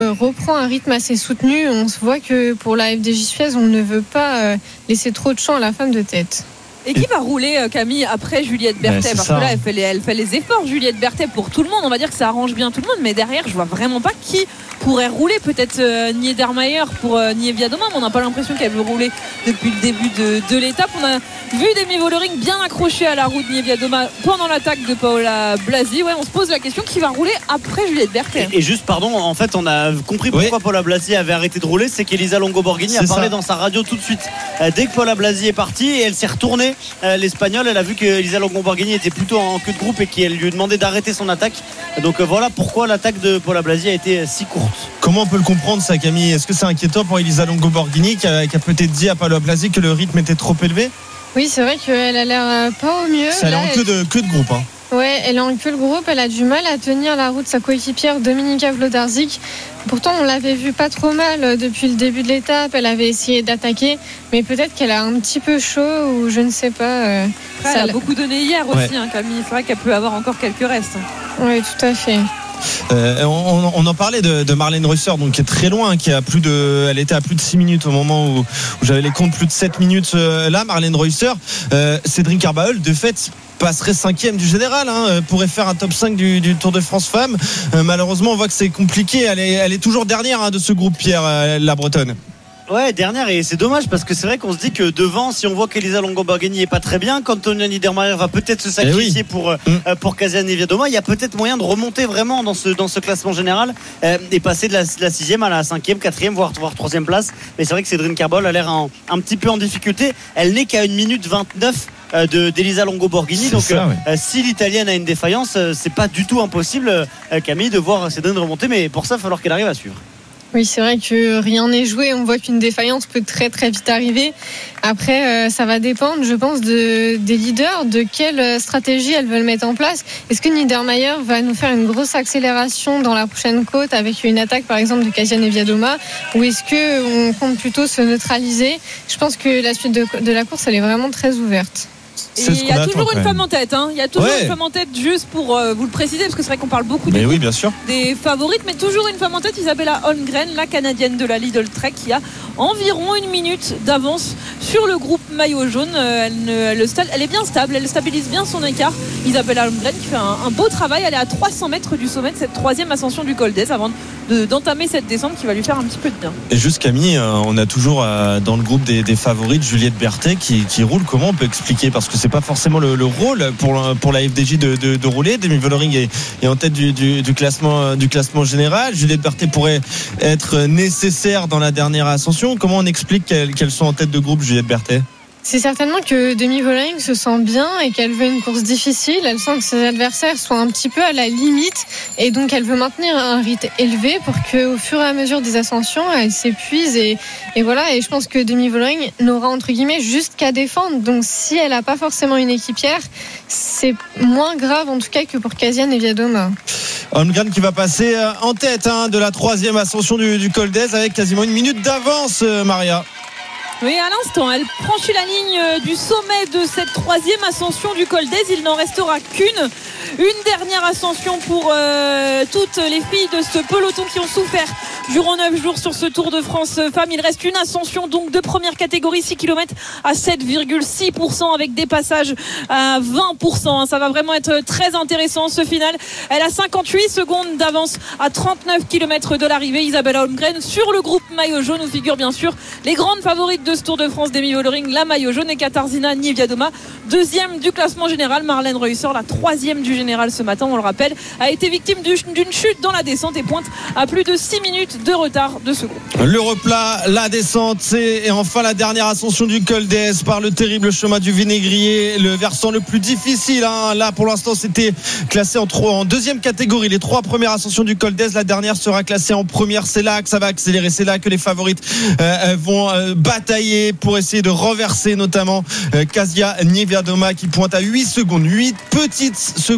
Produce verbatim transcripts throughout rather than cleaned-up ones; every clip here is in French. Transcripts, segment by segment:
reprend un rythme assez soutenu. On se voit que pour la F D J Suez, on ne veut pas laisser trop de champ à la femme de tête. Et qui va rouler, Camille, après Juliette Berthet? Parce ça. que là, elle fait, les, elle fait les efforts, Juliette Berthet, pour tout le monde. On va dire que ça arrange bien tout le monde. Mais derrière, je vois vraiment pas qui pourrait rouler. Peut-être euh, Niedermayer pour euh, Niewiadoma. Mais on n'a pas l'impression qu'elle veut rouler depuis le début de, de l'étape. On a vu Demi Vollering bien accroché à la roue de Niewiadoma pendant l'attaque de Paola Blasi. Ouais, on se pose la question qui va rouler après Juliette Berthet. Et, et juste, pardon, en fait, on a compris pourquoi oui. Paola Blasi avait arrêté de rouler. C'est qu'Elisa Longo Borghini c'est a parlé ça. dans sa radio tout de suite. Euh, dès que Paola Blasi est partie, et elle s'est retournée. Euh, L'Espagnole, elle a vu que Elisa Longo Borghini était plutôt en queue de groupe et qu'elle lui a demandé d'arrêter son attaque. Donc euh, voilà pourquoi l'attaque de Paola Blasi a été si courte. Comment on peut le comprendre ça, Camille? Est-ce que c'est inquiétant pour Elisa Longo Borghini qui a, qui a peut-être dit à Paola Blasi que le rythme était trop élevé? Oui, c'est vrai qu'elle a l'air pas au mieux. Ça a l'air en queue de, queue de groupe. Hein. Ouais, elle est en queue de groupe, elle a du mal à tenir la route de sa coéquipière Dominika Wlodarczyk. Pourtant, on l'avait vu pas trop mal depuis le début de l'étape. Elle avait essayé d'attaquer, mais peut-être qu'elle a un petit peu chaud ou je ne sais pas. Après, ça elle a beaucoup donné hier aussi, ouais. hein, Camille. C'est vrai qu'elle peut avoir encore quelques restes. Oui, tout à fait. Euh, on, on en parlait de, de Marlène Reusser, donc qui est très loin, qui a plus de, elle était à plus de six minutes au moment où, où j'avais les comptes, plus de sept minutes euh, là. Marlène Reusser, euh, Cédric Arbaol, de fait, passerait cinquième du général, hein, pourrait faire un top cinq du, du Tour de France Femmes. Euh, malheureusement, on voit que c'est compliqué. Elle est, elle est toujours dernière hein, de ce groupe, Pierre, euh, la Bretonne. Ouais, dernière, et c'est dommage parce que c'est vrai qu'on se dit que devant, si on voit qu'Elisa Longo Borghini est pas très bien, qu'Antonia Niedermayer va peut-être se sacrifier eh oui. pour euh, pour Kasia Niewiadoma, il y a peut-être moyen de remonter vraiment dans ce dans ce classement général euh, et passer de la, de la sixième à la cinquième, quatrième, voire voire troisième place. Mais c'est vrai que Cédric Arbaol a l'air un, un petit peu en difficulté. Elle n'est qu'à une minute vingt-neuf de d'Elisa Longo Borghini, c'est donc ça, euh, ouais. si l'italienne a une défaillance, euh, c'est pas du tout impossible, euh, Camille, de voir Cédric remonter, mais pour ça, il va falloir qu'elle arrive à suivre. Oui, c'est vrai que rien n'est joué. On voit qu'une défaillance peut très très vite arriver. Après, euh, ça va dépendre, je pense, de, des leaders, de quelle stratégie elles veulent mettre en place. Est-ce que Niedermayer va nous faire une grosse accélération dans la prochaine côte avec une attaque, par exemple, de Kasia Niewiadoma, ou est-ce qu'on compte plutôt se neutraliser? Je pense que la suite de, de la course, elle est vraiment très ouverte. Et il y a toujours une femme en tête, hein. Il y a toujours ouais. une femme en tête, juste pour euh, vous le préciser, parce que c'est vrai qu'on parle beaucoup des, oui, bien sûr. des favorites, mais toujours une femme en tête, Isabella Holmgren, la Canadienne de la Lidl Trek, qui a environ une minute d'avance sur le groupe maillot jaune. Elle, ne, elle, elle est bien stable, elle stabilise bien son écart. Isabella Holmgren qui fait un, un beau travail. Elle est à trois cents mètres du sommet de cette troisième ascension du Col d'Ez avant de, d'entamer cette descente qui va lui faire un petit peu de bien. Et juste Camille, on a toujours dans le groupe des, des favorites Juliette Berthet qui, qui roule. Comment on peut expliquer? Parce que c'est pas forcément le, le rôle pour, pour la F D J de, de, de rouler. Demi Vollering est, est en tête du, du, du, classement, du classement général. Juliette Berthet pourrait être nécessaire dans la dernière ascension. Comment on explique qu'elles, qu'elles sont en tête de groupe, Juliette Berthet? C'est certainement que Demi Vollering se sent bien et qu'elle veut une course difficile. Elle sent que ses adversaires sont un petit peu à la limite et donc elle veut maintenir un rythme élevé pour qu'au fur et à mesure des ascensions, elle s'épuise et, et voilà. Et je pense que Demi Vollering n'aura entre guillemets juste qu'à défendre. Donc si elle n'a pas forcément une équipière, c'est moins grave en tout cas que pour Kasia Niewiadoma. Holmgren qui va passer en tête hein, de la troisième ascension du, du Col d'Ez avec quasiment une minute d'avance, Maria. Oui, à l'instant, elle franchit la ligne du sommet de cette troisième ascension du Col d'Ez. Il n'en restera qu'une. Une dernière ascension pour euh, toutes les filles de ce peloton qui ont souffert durant neuf jours sur ce Tour de France Femmes. Il reste une ascension donc de première catégorie, six kilomètres à sept virgule six pour cent avec des passages à vingt pour cent. Ça va vraiment être très intéressant ce final. Elle a cinquante-huit secondes d'avance à trente-neuf kilomètres de l'arrivée. Isabella Holmgren sur le groupe maillot jaune où figurent bien sûr les grandes favorites de ce Tour de France, Demi Vollering, la maillot jaune, et Katarzyna Niewiadoma, deuxième du classement général. Marlène Reusser, la troisième du général ce matin, on le rappelle, a été victime d'une chute dans la descente et pointe à plus de six minutes de retard de ce groupe. Le replat, la descente, et enfin la dernière ascension du Col d'Ez par le terrible chemin du Vinaigrier, le versant le plus difficile hein. Là pour l'instant c'était classé en, trois, en deuxième catégorie, les trois premières ascensions du Col d'Ez, la dernière sera classée en première. C'est là que ça va accélérer, c'est là que les favorites euh, vont euh, batailler pour essayer de renverser notamment euh, Kasia Niewiadoma qui pointe à huit secondes, huit petites secondes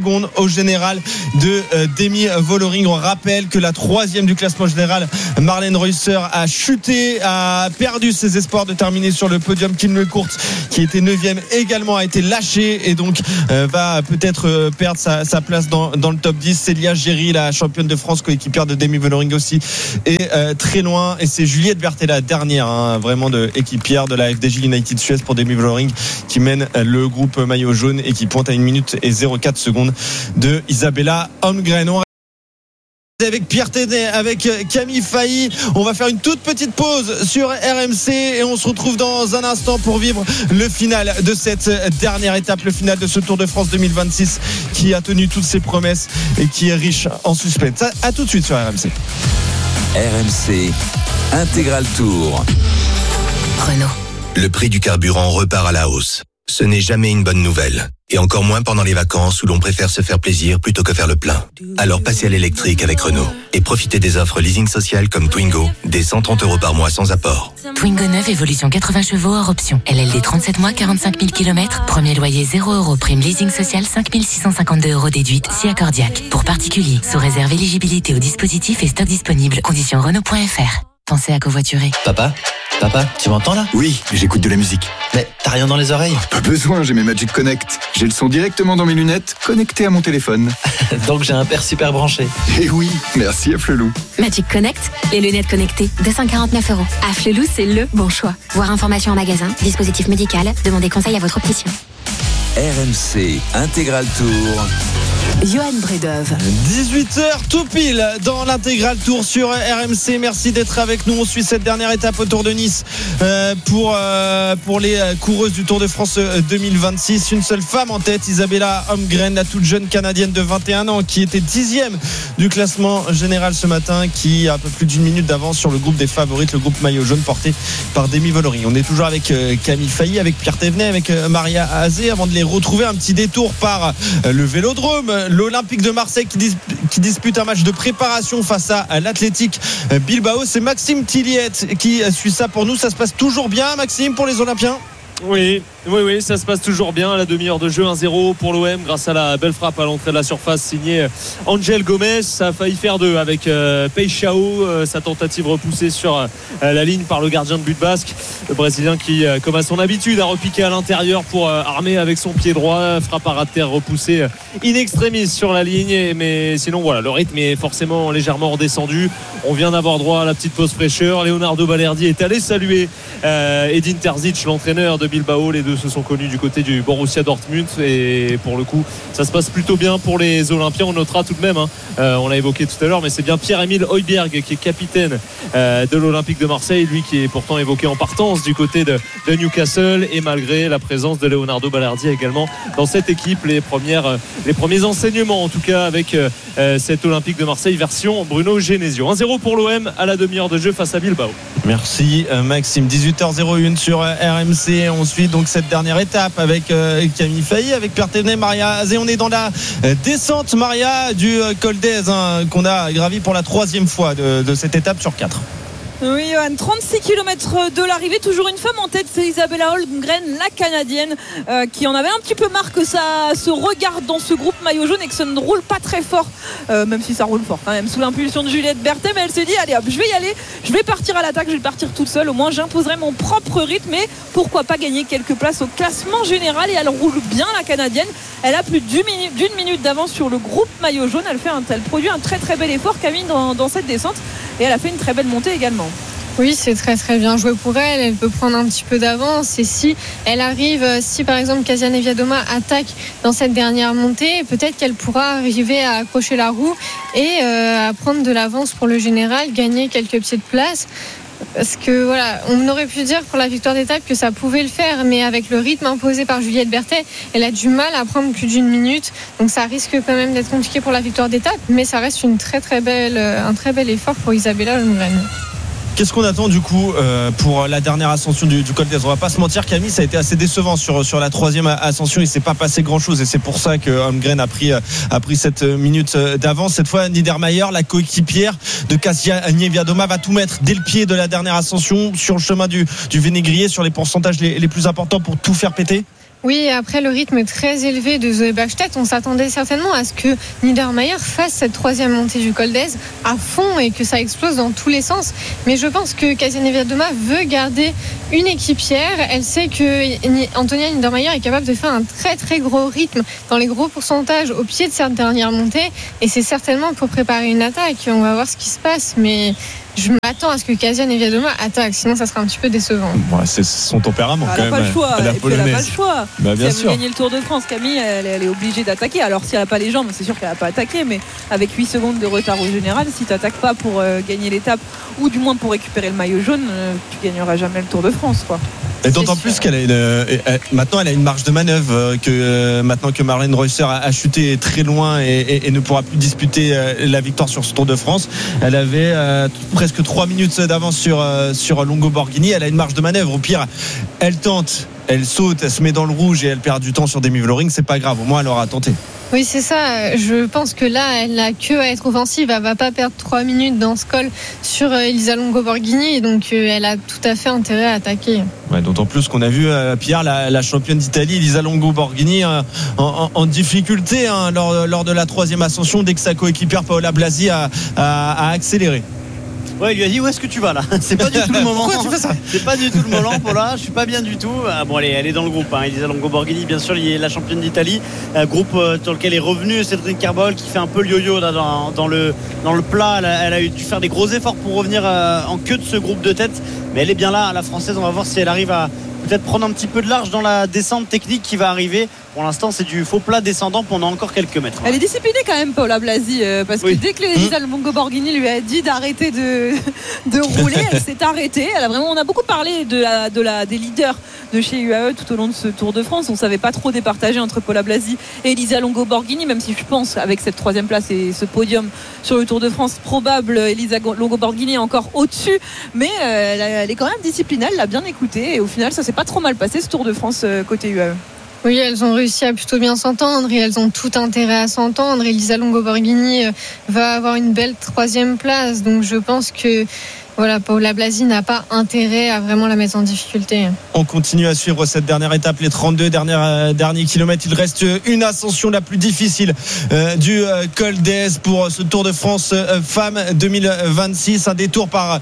secondes au général de euh, Demi Vollering. On rappelle que la troisième du classement général, Marlène Reusser, a chuté, a perdu ses espoirs de terminer sur le podium. Kim Lecourt, qui était neuvième, également a été lâché et donc euh, va peut-être euh, perdre sa, sa place dans, dans le top dix. Célia Géry, la championne de France, coéquipière de Demi Vollering aussi, est euh, très loin. Et c'est Juliette Berthet, la dernière, hein, vraiment de équipière de la F D J United Suez pour Demi Vollering, qui mène le groupe maillot jaune et qui pointe à une minute et zéro quatre secondes de Isabella Holmgren. On avec Pierre Thévenet, avec Camille Failly. On va faire une toute petite pause sur R M C et on se retrouve dans un instant pour vivre le final de cette dernière étape, le final de ce Tour de France deux mille vingt-six qui a tenu toutes ses promesses et qui est riche en suspense. À tout de suite sur R M C. R M C Intégral Tour. Renault. Le prix du carburant repart à la hausse. Ce n'est jamais une bonne nouvelle. Et encore moins pendant les vacances où l'on préfère se faire plaisir plutôt que faire le plein. Alors passez à l'électrique avec Renault et profitez des offres leasing social comme Twingo, dès cent trente euros par mois sans apport. Twingo neuf, évolution quatre-vingts chevaux hors option. L L D trente-sept mois, quarante-cinq mille kilomètres. Premier loyer zéro euros. Prime leasing social cinq mille six cent cinquante-deux euros déduite si accordiaque. Pour particuliers, sous réserve éligibilité au dispositif et stock disponible. Conditions Renault point F R. Pensez à covoiturer. Papa, papa, tu m'entends là ? Oui, j'écoute de la musique. Mais t'as rien dans les oreilles ? Pas besoin, j'ai mes Magic Connect. J'ai le son directement dans mes lunettes, connecté à mon téléphone. Donc j'ai un père super branché. Eh oui, merci à Flelou. Magic Connect, les lunettes connectées, deux cent quarante-neuf euros. À Flelou, c'est le bon choix. Voir information en magasin, dispositif médical, demandez conseil à votre opticien. R M C Intégral Tour. Johan Bredov. dix-huit heures tout pile dans l'intégral tour sur R M C. Merci d'être avec nous. On suit cette dernière étape au Tour de Nice euh, pour, euh, pour les coureuses du Tour de France deux mille vingt-six. Une seule femme en tête, Isabella Holmgren, la toute jeune Canadienne de vingt et un ans qui était dixième du classement général ce matin, qui a un peu plus d'une minute d'avance sur le groupe des favorites, le groupe maillot jaune porté par Demi Vollering. On est toujours avec euh, Camille Failly, avec Pierre Thévenet, avec euh, Maria Azé. Avant de les retrouver, un petit détour par euh, le Vélodrome, l'Olympique de Marseille qui, dis- qui dispute un match de préparation face à, à l'Athletic Bilbao. C'est Maxime Tilliette qui suit ça pour nous. Ça se passe toujours bien, Maxime, pour les Olympiens ? Oui, oui, oui, ça se passe toujours bien. La demi-heure de jeu, un zéro pour l'O M grâce à la belle frappe à l'entrée de la surface signée Angel Gomez. Ça a failli faire deux avec euh, Peixao, euh, sa tentative repoussée sur euh, la ligne par le gardien de but basque, le Brésilien qui, euh, comme à son habitude, a repiqué à l'intérieur pour euh, armer avec son pied droit. Frappe à ras de terre repoussée in extremis sur la ligne. Mais sinon, voilà, le rythme est forcément légèrement redescendu. On vient d'avoir droit à la petite pause fraîcheur. Leonardo Balerdi est allé saluer euh, Edin Terzic, l'entraîneur de Bilbao. Les deux se sont connus du côté du Borussia Dortmund et pour le coup ça se passe plutôt bien pour les Olympiens. On notera tout de même, hein, euh, on l'a évoqué tout à l'heure, mais c'est bien Pierre-Emile Højbjerg qui est capitaine euh, de l'Olympique de Marseille, lui qui est pourtant évoqué en partance du côté de, de Newcastle, et malgré la présence de Leonardo Balerdi également dans cette équipe, les, premières, euh, les premiers enseignements en tout cas avec euh, cet Olympique de Marseille version Bruno Genesio. un zéro pour l'O M à la demi-heure de jeu face à Bilbao. Merci Maxime. Dix-huit heures zéro un sur R M C. On suit donc cette dernière étape avec euh, Camille Failly, avec Pierre Thévenet, Maria Azé. On est dans la euh, descente, Maria, du euh, Col d'Aise, hein, qu'on a gravi pour la troisième fois de, de cette étape sur quatre. Oui, Johan, trente-six kilomètres de l'arrivée, toujours une femme en tête, c'est Isabella Holmgren, la Canadienne, euh, qui en avait un petit peu marre que ça se regarde dans ce groupe maillot jaune et que ça ne roule pas très fort, euh, même si ça roule fort quand même, sous l'impulsion de Juliette Berthet. Mais elle s'est dit, allez hop, je vais y aller, je vais partir à l'attaque, je vais partir toute seule, au moins j'imposerai mon propre rythme et pourquoi pas gagner quelques places au classement général. Et elle roule bien, la Canadienne, elle a plus d'une minute, d'une minute d'avance sur le groupe maillot jaune. Elle, fait un, elle produit un très très bel effort, Camille, dans, dans cette descente, et elle a fait une très belle montée également. Oui, c'est très très bien joué pour elle. Elle peut prendre un petit peu d'avance. Et si elle arrive, si par exemple Kasia Niewiadoma attaque dans cette dernière montée, peut-être qu'elle pourra arriver à accrocher la roue et euh, à prendre de l'avance pour le général, gagner quelques petites places. Parce que voilà, on aurait pu dire pour la victoire d'étape que ça pouvait le faire, mais avec le rythme imposé par Juliette Berthet, elle a du mal à prendre plus d'une minute. Donc ça risque quand même d'être compliqué pour la victoire d'étape, mais ça reste une très très belle, un très bel effort pour Isabella Holmgren. Qu'est-ce qu'on attend du coup euh, pour la dernière ascension du, du Col d'Aise ? On va pas se mentir, Camille, ça a été assez décevant sur, sur la troisième ascension. Il s'est pas passé grand chose et c'est pour ça que Holmgren a pris, a pris cette minute d'avance. Cette fois, Niedermayer, la coéquipière de Kasia Niewiadoma, va tout mettre dès le pied de la dernière ascension sur le chemin du, du Vénégrier, sur les pourcentages les, les plus importants pour tout faire péter. Oui, après le rythme très élevé de Zoe Bachstedt, on s'attendait certainement à ce que Niedermayer fasse cette troisième montée du col d'Èze à fond et que ça explose dans tous les sens. Mais je pense que Kasia Niewiadoma veut garder une équipière. Elle sait que Antonia Niedermayer est capable de faire un très très gros rythme dans les gros pourcentages au pied de cette dernière montée. Et c'est certainement pour préparer une attaque. On va voir ce qui se passe, mais je m'attends à ce que Kasia Niewiadoma attaque, sinon ça sera un petit peu décevant. Ouais, c'est son tempérament elle quand n'a même. pas le choix. La et puis elle n'a pas le choix. Bah, si bien elle sûr. veut gagner le Tour de France, Camille, elle, elle est obligée d'attaquer. Alors si elle n'a pas les jambes, c'est sûr qu'elle n'a pas attaqué, mais avec huit secondes de retard au général, si tu n'attaques pas pour euh, gagner l'étape ou du moins pour récupérer le maillot jaune, euh, tu gagneras jamais le Tour de France, quoi. Et d'autant plus sûr. qu'elle a une, euh, maintenant elle a une marge de manœuvre euh, que euh, maintenant que Marlene Reusser a, a chuté très loin et, et, et ne pourra plus disputer euh, la victoire sur ce Tour de France. Elle avait euh, presque trois minutes d'avance sur euh, sur Longo Borghini. Elle a une marge de manœuvre. Au pire, elle tente, elle saute, elle se met dans le rouge et elle perd du temps sur Demi Vollering. C'est pas grave. Au moins elle aura tenté. Oui, c'est ça. Je pense que là, elle n'a que à être offensive. Elle va pas perdre trois minutes dans ce col sur Elisa Longo Borghini. Donc, elle a tout à fait intérêt à attaquer. Ouais, d'autant plus qu'on a vu, euh, Pierre, la, la championne d'Italie, Elisa Longo Borghini, euh, en, en, en difficulté hein, lors, lors de la troisième ascension, dès que sa coéquipière Paola Blasi a, a, a accéléré. Ouais, il lui a dit où est-ce que tu vas là. C'est pas du tout le moment. Pourquoi tu fais ça? C'est pas du tout le moment pour là. Je suis pas bien du tout. Ah, bon, elle est, elle est dans le groupe. Hein. Elisa Longo Borghini, bien sûr, il est la championne d'Italie. Un groupe euh, dans lequel est revenu Cédric Carbol, qui fait un peu le yo-yo là, dans, dans le dans le plat. Elle a, elle a dû faire des gros efforts pour revenir euh, en queue de ce groupe de tête. Mais elle est bien là, la française. On va voir si elle arrive à peut-être prendre un petit peu de large dans la descente technique qui va arriver. Pour l'instant, c'est du faux plat descendant pendant encore quelques mètres. Elle est disciplinée quand même, Paola Blasi, euh, parce que oui. dès que Elisa Longo Borghini lui a dit d'arrêter de, de rouler, elle s'est arrêtée. Elle a vraiment, on a beaucoup parlé de la, de la, des leaders de chez U A E tout au long de ce Tour de France. On ne savait pas trop départager entre Paola Blasi et Elisa Longo Borghini, même si je pense avec cette troisième place et ce podium sur le Tour de France probable, Elisa Longo Borghini est encore au-dessus, mais euh, elle, elle est quand même disciplinée, elle l'a bien écoutée et au final ça s'est pas trop mal passé ce Tour de France euh, côté U A E. Oui, elles ont réussi à plutôt bien s'entendre et elles ont tout intérêt à s'entendre. Elisa Longo Borghini va avoir une belle troisième place, donc je pense que voilà, Paola Blasi n'a pas intérêt à vraiment la mettre en difficulté. On continue à suivre cette dernière étape, les trente-deux derniers, euh, derniers kilomètres. Il reste une ascension la plus difficile euh, du euh, col d'Èze pour ce Tour de France euh, Femmes deux mille vingt-six. Un détour par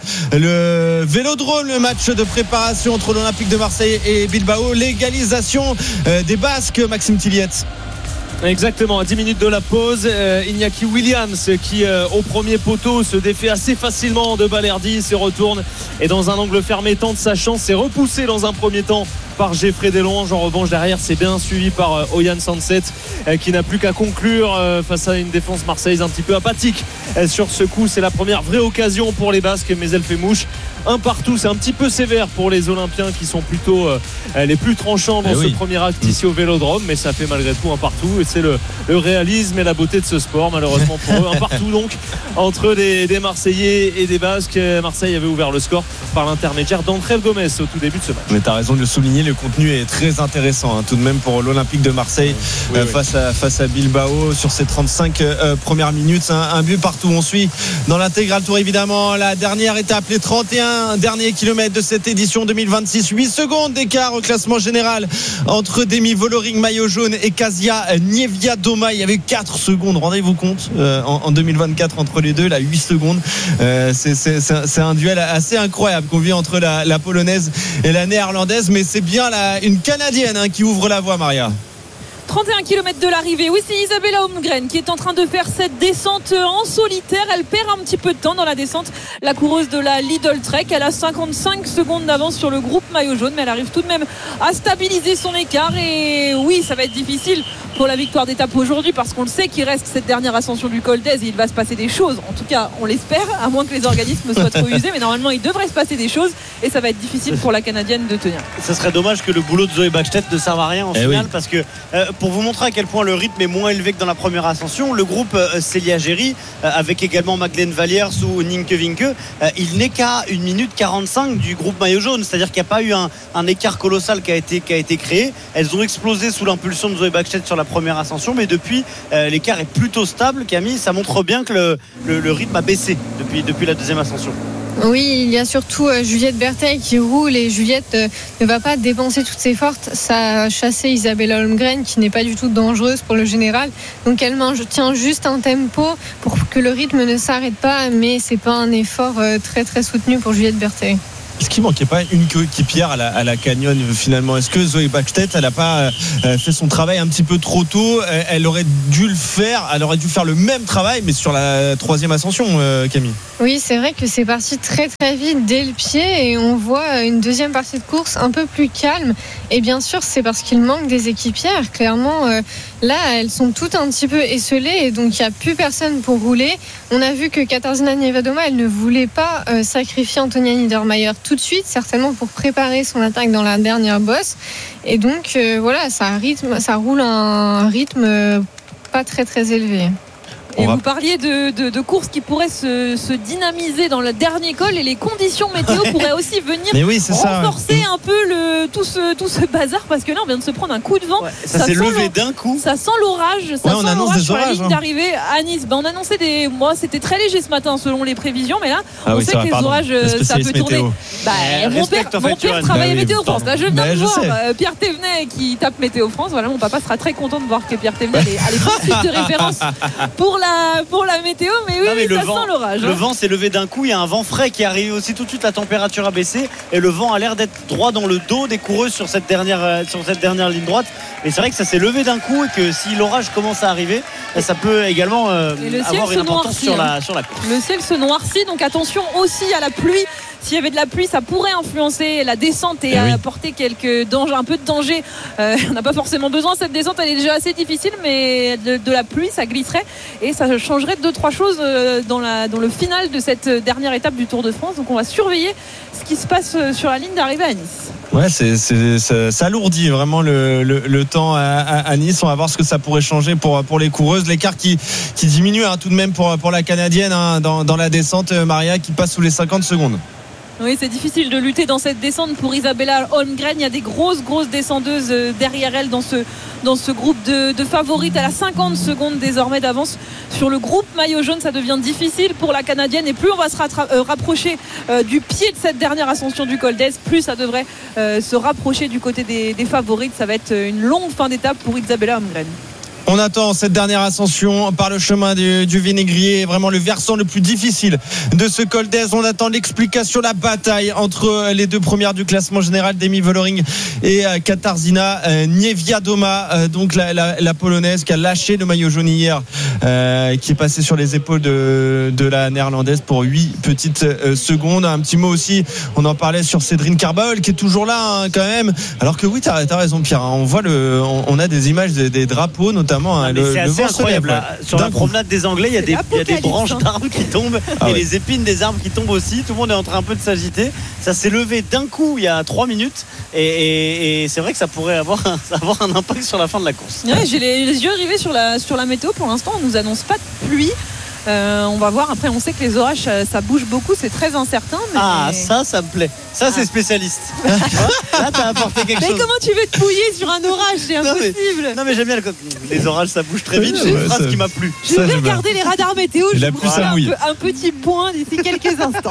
le Vélodrome, le match de préparation entre l'Olympique de Marseille et Bilbao. L'égalisation euh, des Basques, Maxime Tilliette. Exactement, à dix minutes de la pause, euh, Iñaki Williams qui euh, au premier poteau se défait assez facilement de Balerdi, se retourne et dans un angle fermé tente sa chance, c'est repoussé dans un premier temps par Geoffrey Deslanges. En revanche derrière c'est bien suivi par euh, Oyan Sanset euh, qui n'a plus qu'à conclure euh, face à une défense marseillaise un petit peu apathique euh, sur ce coup. C'est la première vraie occasion pour les Basques, mais elle fait mouche. Un partout, c'est un petit peu sévère pour les Olympiens qui sont plutôt euh, les plus tranchants dans eh ce oui. premier acte ici au Vélodrome, mais ça fait malgré tout un partout et c'est le, le réalisme et la beauté de ce sport malheureusement pour eux. Un partout donc entre des, des Marseillais et des Basques. Marseille avait ouvert le score par l'intermédiaire d'André Gomes au tout début de ce match. Mais tu as raison de le souligner, le contenu est très intéressant hein, tout de même pour l'Olympique de Marseille oui, euh, oui. Face, à, face à Bilbao sur ces trente-cinq euh, premières minutes. Un, un but partout, on suit dans l'intégral tour évidemment la dernière étape, les trente et un derniers kilomètres de cette édition deux mille vingt-six. huit secondes d'écart au classement général entre Demi Vollering maillot jaune et Kasia Niewiadoma. Il y avait quatre secondes, rendez-vous compte euh, en, en deux mille vingt-quatre entre les deux, là huit secondes. euh, c'est, c'est, c'est un duel assez incroyable qu'on vit entre la, la polonaise et la néerlandaise, mais c'est bien la, une canadienne hein, qui ouvre la voie, Maria. trente et un kilomètres de l'arrivée. Oui, c'est Isabella Holmgren qui est en train de faire cette descente en solitaire. Elle perd un petit peu de temps dans la descente. La coureuse de la Lidl Trek, elle a cinquante-cinq secondes d'avance sur le groupe maillot jaune, mais elle arrive tout de même à stabiliser son écart. Et oui, ça va être difficile pour la victoire d'étape aujourd'hui parce qu'on le sait qu'il reste cette dernière ascension du col d'Èze et il va se passer des choses. En tout cas, on l'espère, à moins que les organismes soient trop usés, mais normalement, il devrait se passer des choses et ça va être difficile pour la Canadienne de tenir. Ça serait dommage que le boulot de Zoe Bachstedt ne serve à rien en eh finale oui. parce que euh, pour vous montrer à quel point le rythme est moins élevé que dans la première ascension, le groupe euh, Célia Géry euh, avec également Madeleine Valiers ou Nienke Vinke, euh, il n'est qu'à une minute quarante-cinq du groupe maillot jaune, c'est-à-dire qu'il n'y a pas eu un, un écart colossal qui a été, qui a été créé. Elles ont explosé sous l'impulsion de Zoe Bachstedt sur la première ascension, mais depuis euh, l'écart est plutôt stable. Camille, ça montre bien que le, le, le rythme a baissé depuis, depuis la deuxième ascension. Oui, il y a surtout euh, Juliette Bertheil qui roule et Juliette euh, ne va pas dépenser toutes ses forces. Ça a chassé Isabella Holmgren qui n'est pas du tout dangereuse pour le général. Donc elle tient juste un tempo pour que le rythme ne s'arrête pas, mais c'est pas un effort euh, très très soutenu pour Juliette Bertheil. Est-ce qu'il manquait pas une coéquipière à la, à la Canyon finalement? Est-ce que Zoé Bachstedt elle n'a pas euh, fait son travail un petit peu trop tôt? Elle, elle aurait dû le faire, elle aurait dû faire le même travail mais sur la troisième ascension, euh, Camille. Oui, c'est vrai que c'est parti très très vite dès le pied et on voit une deuxième partie de course un peu plus calme. Et bien sûr, c'est parce qu'il manque des équipières. Clairement, euh, là, elles sont toutes un petit peu esselées et donc il n'y a plus personne pour rouler. On a vu que Katarzyna Niewiadoma, elle ne voulait pas euh, sacrifier Antonia Niedermayer tout de suite, certainement pour préparer son attaque dans la dernière bosse. Et donc, euh, voilà, ça, rythme, ça roule un rythme euh, pas très très élevé. Et vous parliez de, de, de courses qui pourraient se, se dynamiser dans le dernier col et les conditions météo ouais. pourraient aussi venir oui, renforcer ça. un peu le, tout, ce, tout ce bazar parce que là on vient de se prendre un coup de vent. Ouais, ça, ça s'est levé d'un coup. Ça sent l'orage. Ça ouais, sent l'orage sur orages, la ligne hein. d'arrivée à Nice. Ben, on annonçait des. Moi c'était très léger ce matin selon les prévisions, mais là ah on oui, sait que les pardon. orages ça peut tourner. Bah, eh, mon père, mon père travaille à Météo France. Là je viens de voir Pierre Thévenet qui tape Météo France. Voilà, mon papa sera très content de voir que Pierre Thévenet a les principes de référence pour la pour la météo, mais oui, non, mais oui ça vent, sent l'orage. Le hein. vent s'est levé d'un coup, il y a un vent frais qui arrive aussi tout de suite, la température a baissé et le vent a l'air d'être droit dans le dos des coureuses sur cette dernière, sur cette dernière ligne droite. Et c'est vrai que ça s'est levé d'un coup et que si l'orage commence à arriver, ça peut également euh, avoir une importance sur la, sur la course. Le ciel se noircit, donc attention aussi à la pluie. S'il y avait de la pluie, ça pourrait influencer la descente et, et oui. apporter quelques dangers, un peu de danger. Euh, on n'a pas forcément besoin. Cette descente, elle est déjà assez difficile, mais de, de la pluie, ça glisserait et ça changerait deux trois choses dans, la, dans le final de cette dernière étape du Tour de France. Donc on va surveiller ce qui se passe sur la ligne d'arrivée à Nice. Ouais, c'est, c'est, ça, ça alourdit vraiment le, le, le temps à, à, à Nice. On va voir ce que ça pourrait changer pour, pour les coureuses. L'écart qui, qui diminue hein, tout de même pour, pour la Canadienne hein, dans, dans la descente. Maria qui passe sous les cinquante secondes. Oui, c'est difficile de lutter dans cette descente pour Isabella Holmgren. Il y a des grosses, grosses descendeuses derrière elle dans ce, dans ce groupe de, de favorites. Elle a cinquante secondes désormais d'avance sur le groupe maillot jaune. Ça devient difficile pour la Canadienne. Et plus on va se rattra- euh, rapprocher euh, du pied de cette dernière ascension du Col d'Ez, plus ça devrait euh, se rapprocher du côté des, des favorites. Ça va être une longue fin d'étape pour Isabella Holmgren. On attend cette dernière ascension par le chemin du, du Vinaigrier, vraiment le versant le plus difficile de ce Col d'Ez. On attend l'explication, la bataille entre les deux premières du classement général, Demi Vollering et Katarzyna Niewiadoma, donc la, la, la polonaise qui a lâché le maillot jaune hier, euh, qui est passé sur les épaules de, de la néerlandaise pour huit petites secondes. Un petit mot aussi, on en parlait sur Cédrine Carbaol qui est toujours là hein, quand même. Alors que oui, t'as, t'as raison Pierre, hein, on voit le, on, on a des images des, des drapeaux notamment. Hein, le, c'est assez incroyable là. Sur la promenade des Anglais il y a, des, il y a des branches d'arbres qui tombent ah et ouais. les épines des arbres qui tombent aussi. Tout le monde est en train un peu de s'agiter. Ça s'est levé d'un coup il y a trois minutes et, et, et c'est vrai que ça pourrait avoir un, avoir un impact sur la fin de la course. Ouais, j'ai les, les yeux rivés sur la, sur la météo. Pour l'instant on nous annonce pas de pluie. Euh, on va voir. Après, on sait que les orages, ça, ça bouge beaucoup. C'est très incertain. Mais... Ah, ça, ça me plaît. Ça, ah. c'est spécialiste. Là, t'as apporté quelque mais chose. Mais comment tu veux te mouiller sur un orage? C'est non, impossible. Mais, non, mais j'aime bien le... les orages, ça bouge très vite. C'est une phrase qui m'a plu. Je vais regarder les radars météo. Je la vous pluie, ferai un, peu, un petit point d'ici quelques instants.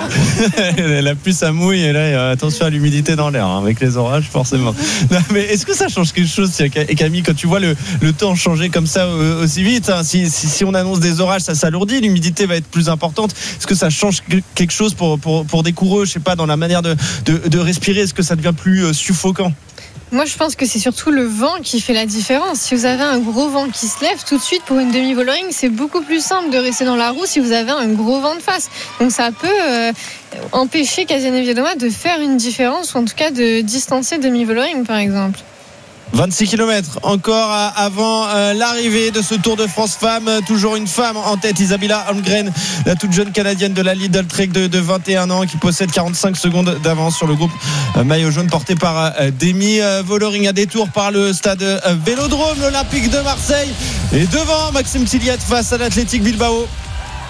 La pluie, ça mouille. Et là, attention à l'humidité dans l'air hein, avec les orages, forcément. Non, mais est-ce que ça change quelque chose, Camille, quand tu vois le, le temps changer comme ça aussi vite hein, si, si, si on annonce des orages, ça s'alourdit. L'humidité va être plus importante. Est-ce que ça change quelque chose pour, pour, pour des coureux, je sais pas, dans la manière de, de, de respirer? Est-ce que ça devient plus euh, suffocant? Moi, je pense que c'est surtout le vent qui fait la différence. Si vous avez un gros vent qui se lève tout de suite pour une demi-Vollering, c'est beaucoup plus simple de rester dans la roue si vous avez un gros vent de face. Donc ça peut euh, empêcher Katarzyna Niewiadoma de faire une différence ou en tout cas de distancer demi-Vollering par exemple. vingt-six kilomètres encore avant euh, l'arrivée de ce Tour de France femmes. Toujours une femme en tête, Isabella Holmgren, la toute jeune canadienne de la Lidl Trek de, de vingt et un ans qui possède quarante-cinq secondes d'avance sur le groupe euh, maillot jaune porté par euh, Demi Vollering. À détour par le stade euh, Vélodrome, l'Olympique de Marseille. Et devant Maxime Tilliette face à l'Athletic Bilbao.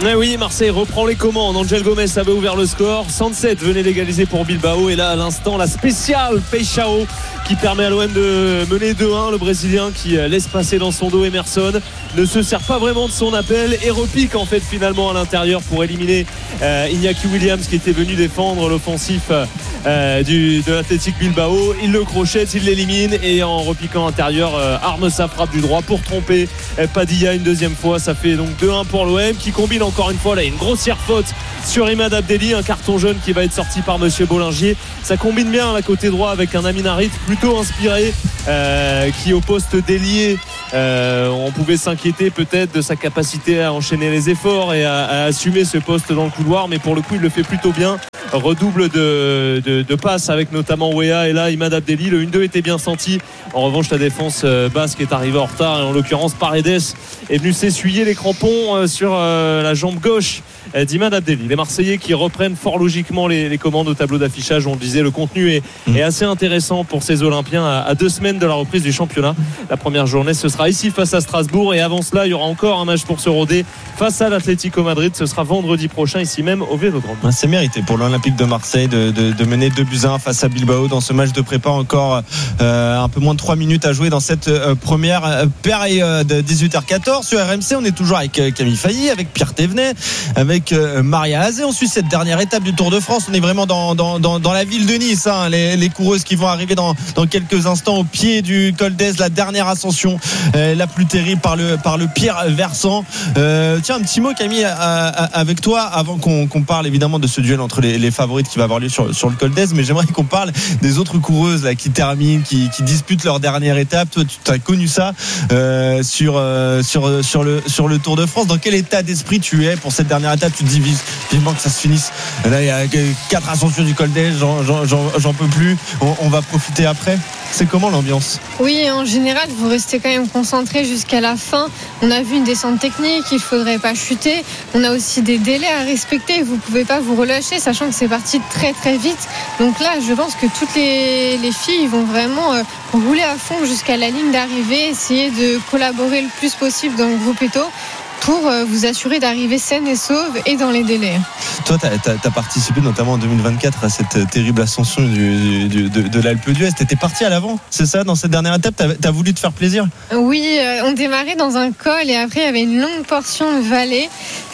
Eh oui, Marseille reprend les commandes. Angel Gomez avait ouvert le score. Sanset venait d'égaliser pour Bilbao. Et là, à l'instant, la spéciale Peixao qui permet à l'O M de mener deux un. Le Brésilien qui laisse passer dans son dos Emerson ne se sert pas vraiment de son appel et repique en fait finalement à l'intérieur pour éliminer euh, Iñaki Williams qui était venu défendre l'offensif euh, du, de l'Athletic Bilbao. Il le crochette, il l'élimine et en repiquant intérieur euh, arme sa frappe du droit pour tromper euh, Padilla une deuxième fois. Ça fait donc deux un pour l'O M qui combine encore une fois là une grossière faute sur Imad Abdelli, un carton jaune qui va être sorti par Monsieur Bollinger. Ça combine bien à côté droit avec un Amin Harit plutôt inspiré euh, qui au poste d'ailier euh, on pouvait s'inquiéter peut-être de sa capacité à enchaîner les efforts et à, à assumer ce poste dans le couloir, mais pour le coup il le fait plutôt bien. Redouble de, de, de passes avec notamment Wea et là Imad Abdelli. Le un deux était bien senti. En revanche la défense basque est arrivée en retard et en l'occurrence Paredes est venu s'essuyer les crampons sur la jambe gauche d'Imad Abdelli. Les Marseillais qui reprennent fort logiquement les, les commandes au tableau d'affichage. On le disait, le contenu est, mmh. est assez intéressant pour ces Olympiens à, à deux semaines de la reprise du championnat. La première journée ce sera ici face à Strasbourg et avant cela il y aura encore un match pour se roder face à l'Atlético Madrid. Ce sera vendredi prochain ici même au Vélodrome. C'est mérité pour l'Olympique de Marseille de, de, de mener deux buts à un face à Bilbao dans ce match de prépa. Encore euh, un peu moins de trois minutes à jouer dans cette euh, première euh, période. Dix-huit heures quatorze sur R M C. On est toujours avec euh, Camille Failly, avec Pierre Thévenet, avec euh, Maria Azé. On suit cette dernière étape du Tour de France. On est vraiment dans, dans, dans, dans la ville de Nice, hein. les, les coureuses qui vont arriver dans, dans quelques instants au pied du col d'Ez, la dernière ascension euh, la plus terrible par le, par le pire versant. Euh, tiens, un petit mot Camille à, à, avec toi avant qu'on, qu'on parle évidemment de ce duel entre les, les favorites qui va avoir lieu sur, sur le col d'Ez, mais j'aimerais qu'on parle des autres coureuses là, qui terminent, qui, qui disputent leur dernière étape. Toi tu as connu ça euh, sur, euh, sur, sur, le, sur le Tour de France. Dans quel état d'esprit tu es pour cette dernière étape? Tu te dis vivement que ça se finisse. Là il y a quatre ascensions du col d'Ez, j'en, j'en, j'en, j'en peux plus, on, on va profiter après. C'est comment l'ambiance? Oui, en général, vous restez quand même concentré jusqu'à la fin. On a vu une descente technique, il ne faudrait pas chuter. On a aussi des délais à respecter. Vous ne pouvez pas vous relâcher, sachant que c'est parti très très vite. Donc là, je pense que toutes les, les filles vont vraiment euh, rouler à fond jusqu'à la ligne d'arrivée, essayer de collaborer le plus possible dans le groupe Eto pour vous assurer d'arriver saine et sauve et dans les délais. Toi, tu as participé notamment en deux mille vingt-quatre à cette terrible ascension du, du, de, de l'Alpe d'Huez. Tu étais parti à l'avant, c'est ça, dans cette dernière étape? Tu as voulu te faire plaisir? Oui, on démarrait dans un col et après il y avait une longue portion de vallée.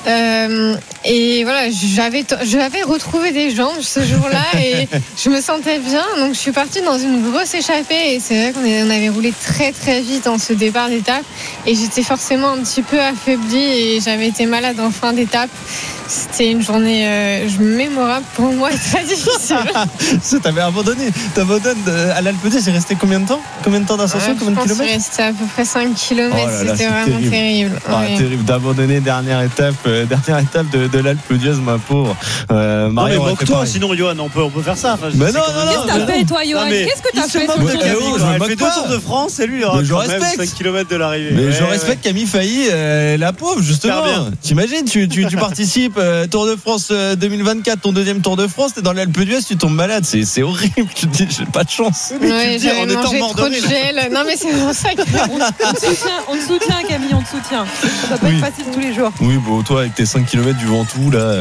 Euh, et voilà, j'avais, j'avais retrouvé des jambes ce jour-là et je me sentais bien. Donc je suis partie dans une grosse échappée et c'est vrai qu'on on avait roulé très très vite en ce départ d'étape et j'étais forcément un petit peu affaiblie et j'avais été malade en fin d'étape. C'était une journée euh, mémorable pour moi et très difficile. Ça, t'avais abandonné. T'abandonnes à l'Alpe d'Huez, c'est resté combien de temps? Combien de temps d'ascension? ouais, Combien de kilomètres? C'est resté à peu près cinq kilomètres. Oh là là, c'était vraiment terrible. terrible. Ah, ouais. Terrible d'abandonner dernière étape, euh, dernière étape de, de l'Alpe d'Huez, ma pauvre. Euh, non, mais moque-toi, sinon, Johan, on peut, on peut faire ça. Enfin, mais non, non, non. Qu'est-ce que t'as fait, toi, Johan? Qu'est-ce que t'as fait sur le Tour? Elle fait deux Tours de France et lui, il aura quand même cinq kilomètres de l'arrivée. Mais je respecte Camille Failly, la pauvre, justement. T'imagines, tu participes Tour de France deux mille vingt-quatre, ton deuxième Tour de France, t'es dans l'Alpe d'Huez, tu tombes malade, c'est, c'est horrible. Tu te dis, j'ai pas de chance. Oui, mais tu te dis, en étant mort de rire. Non, mais c'est pour ça que on te soutient, on te soutient, Camille, on te soutient. Ça doit pas oui. être facile tous les jours. Oui, bon, toi, avec tes cinq kilomètres du Ventoux, là.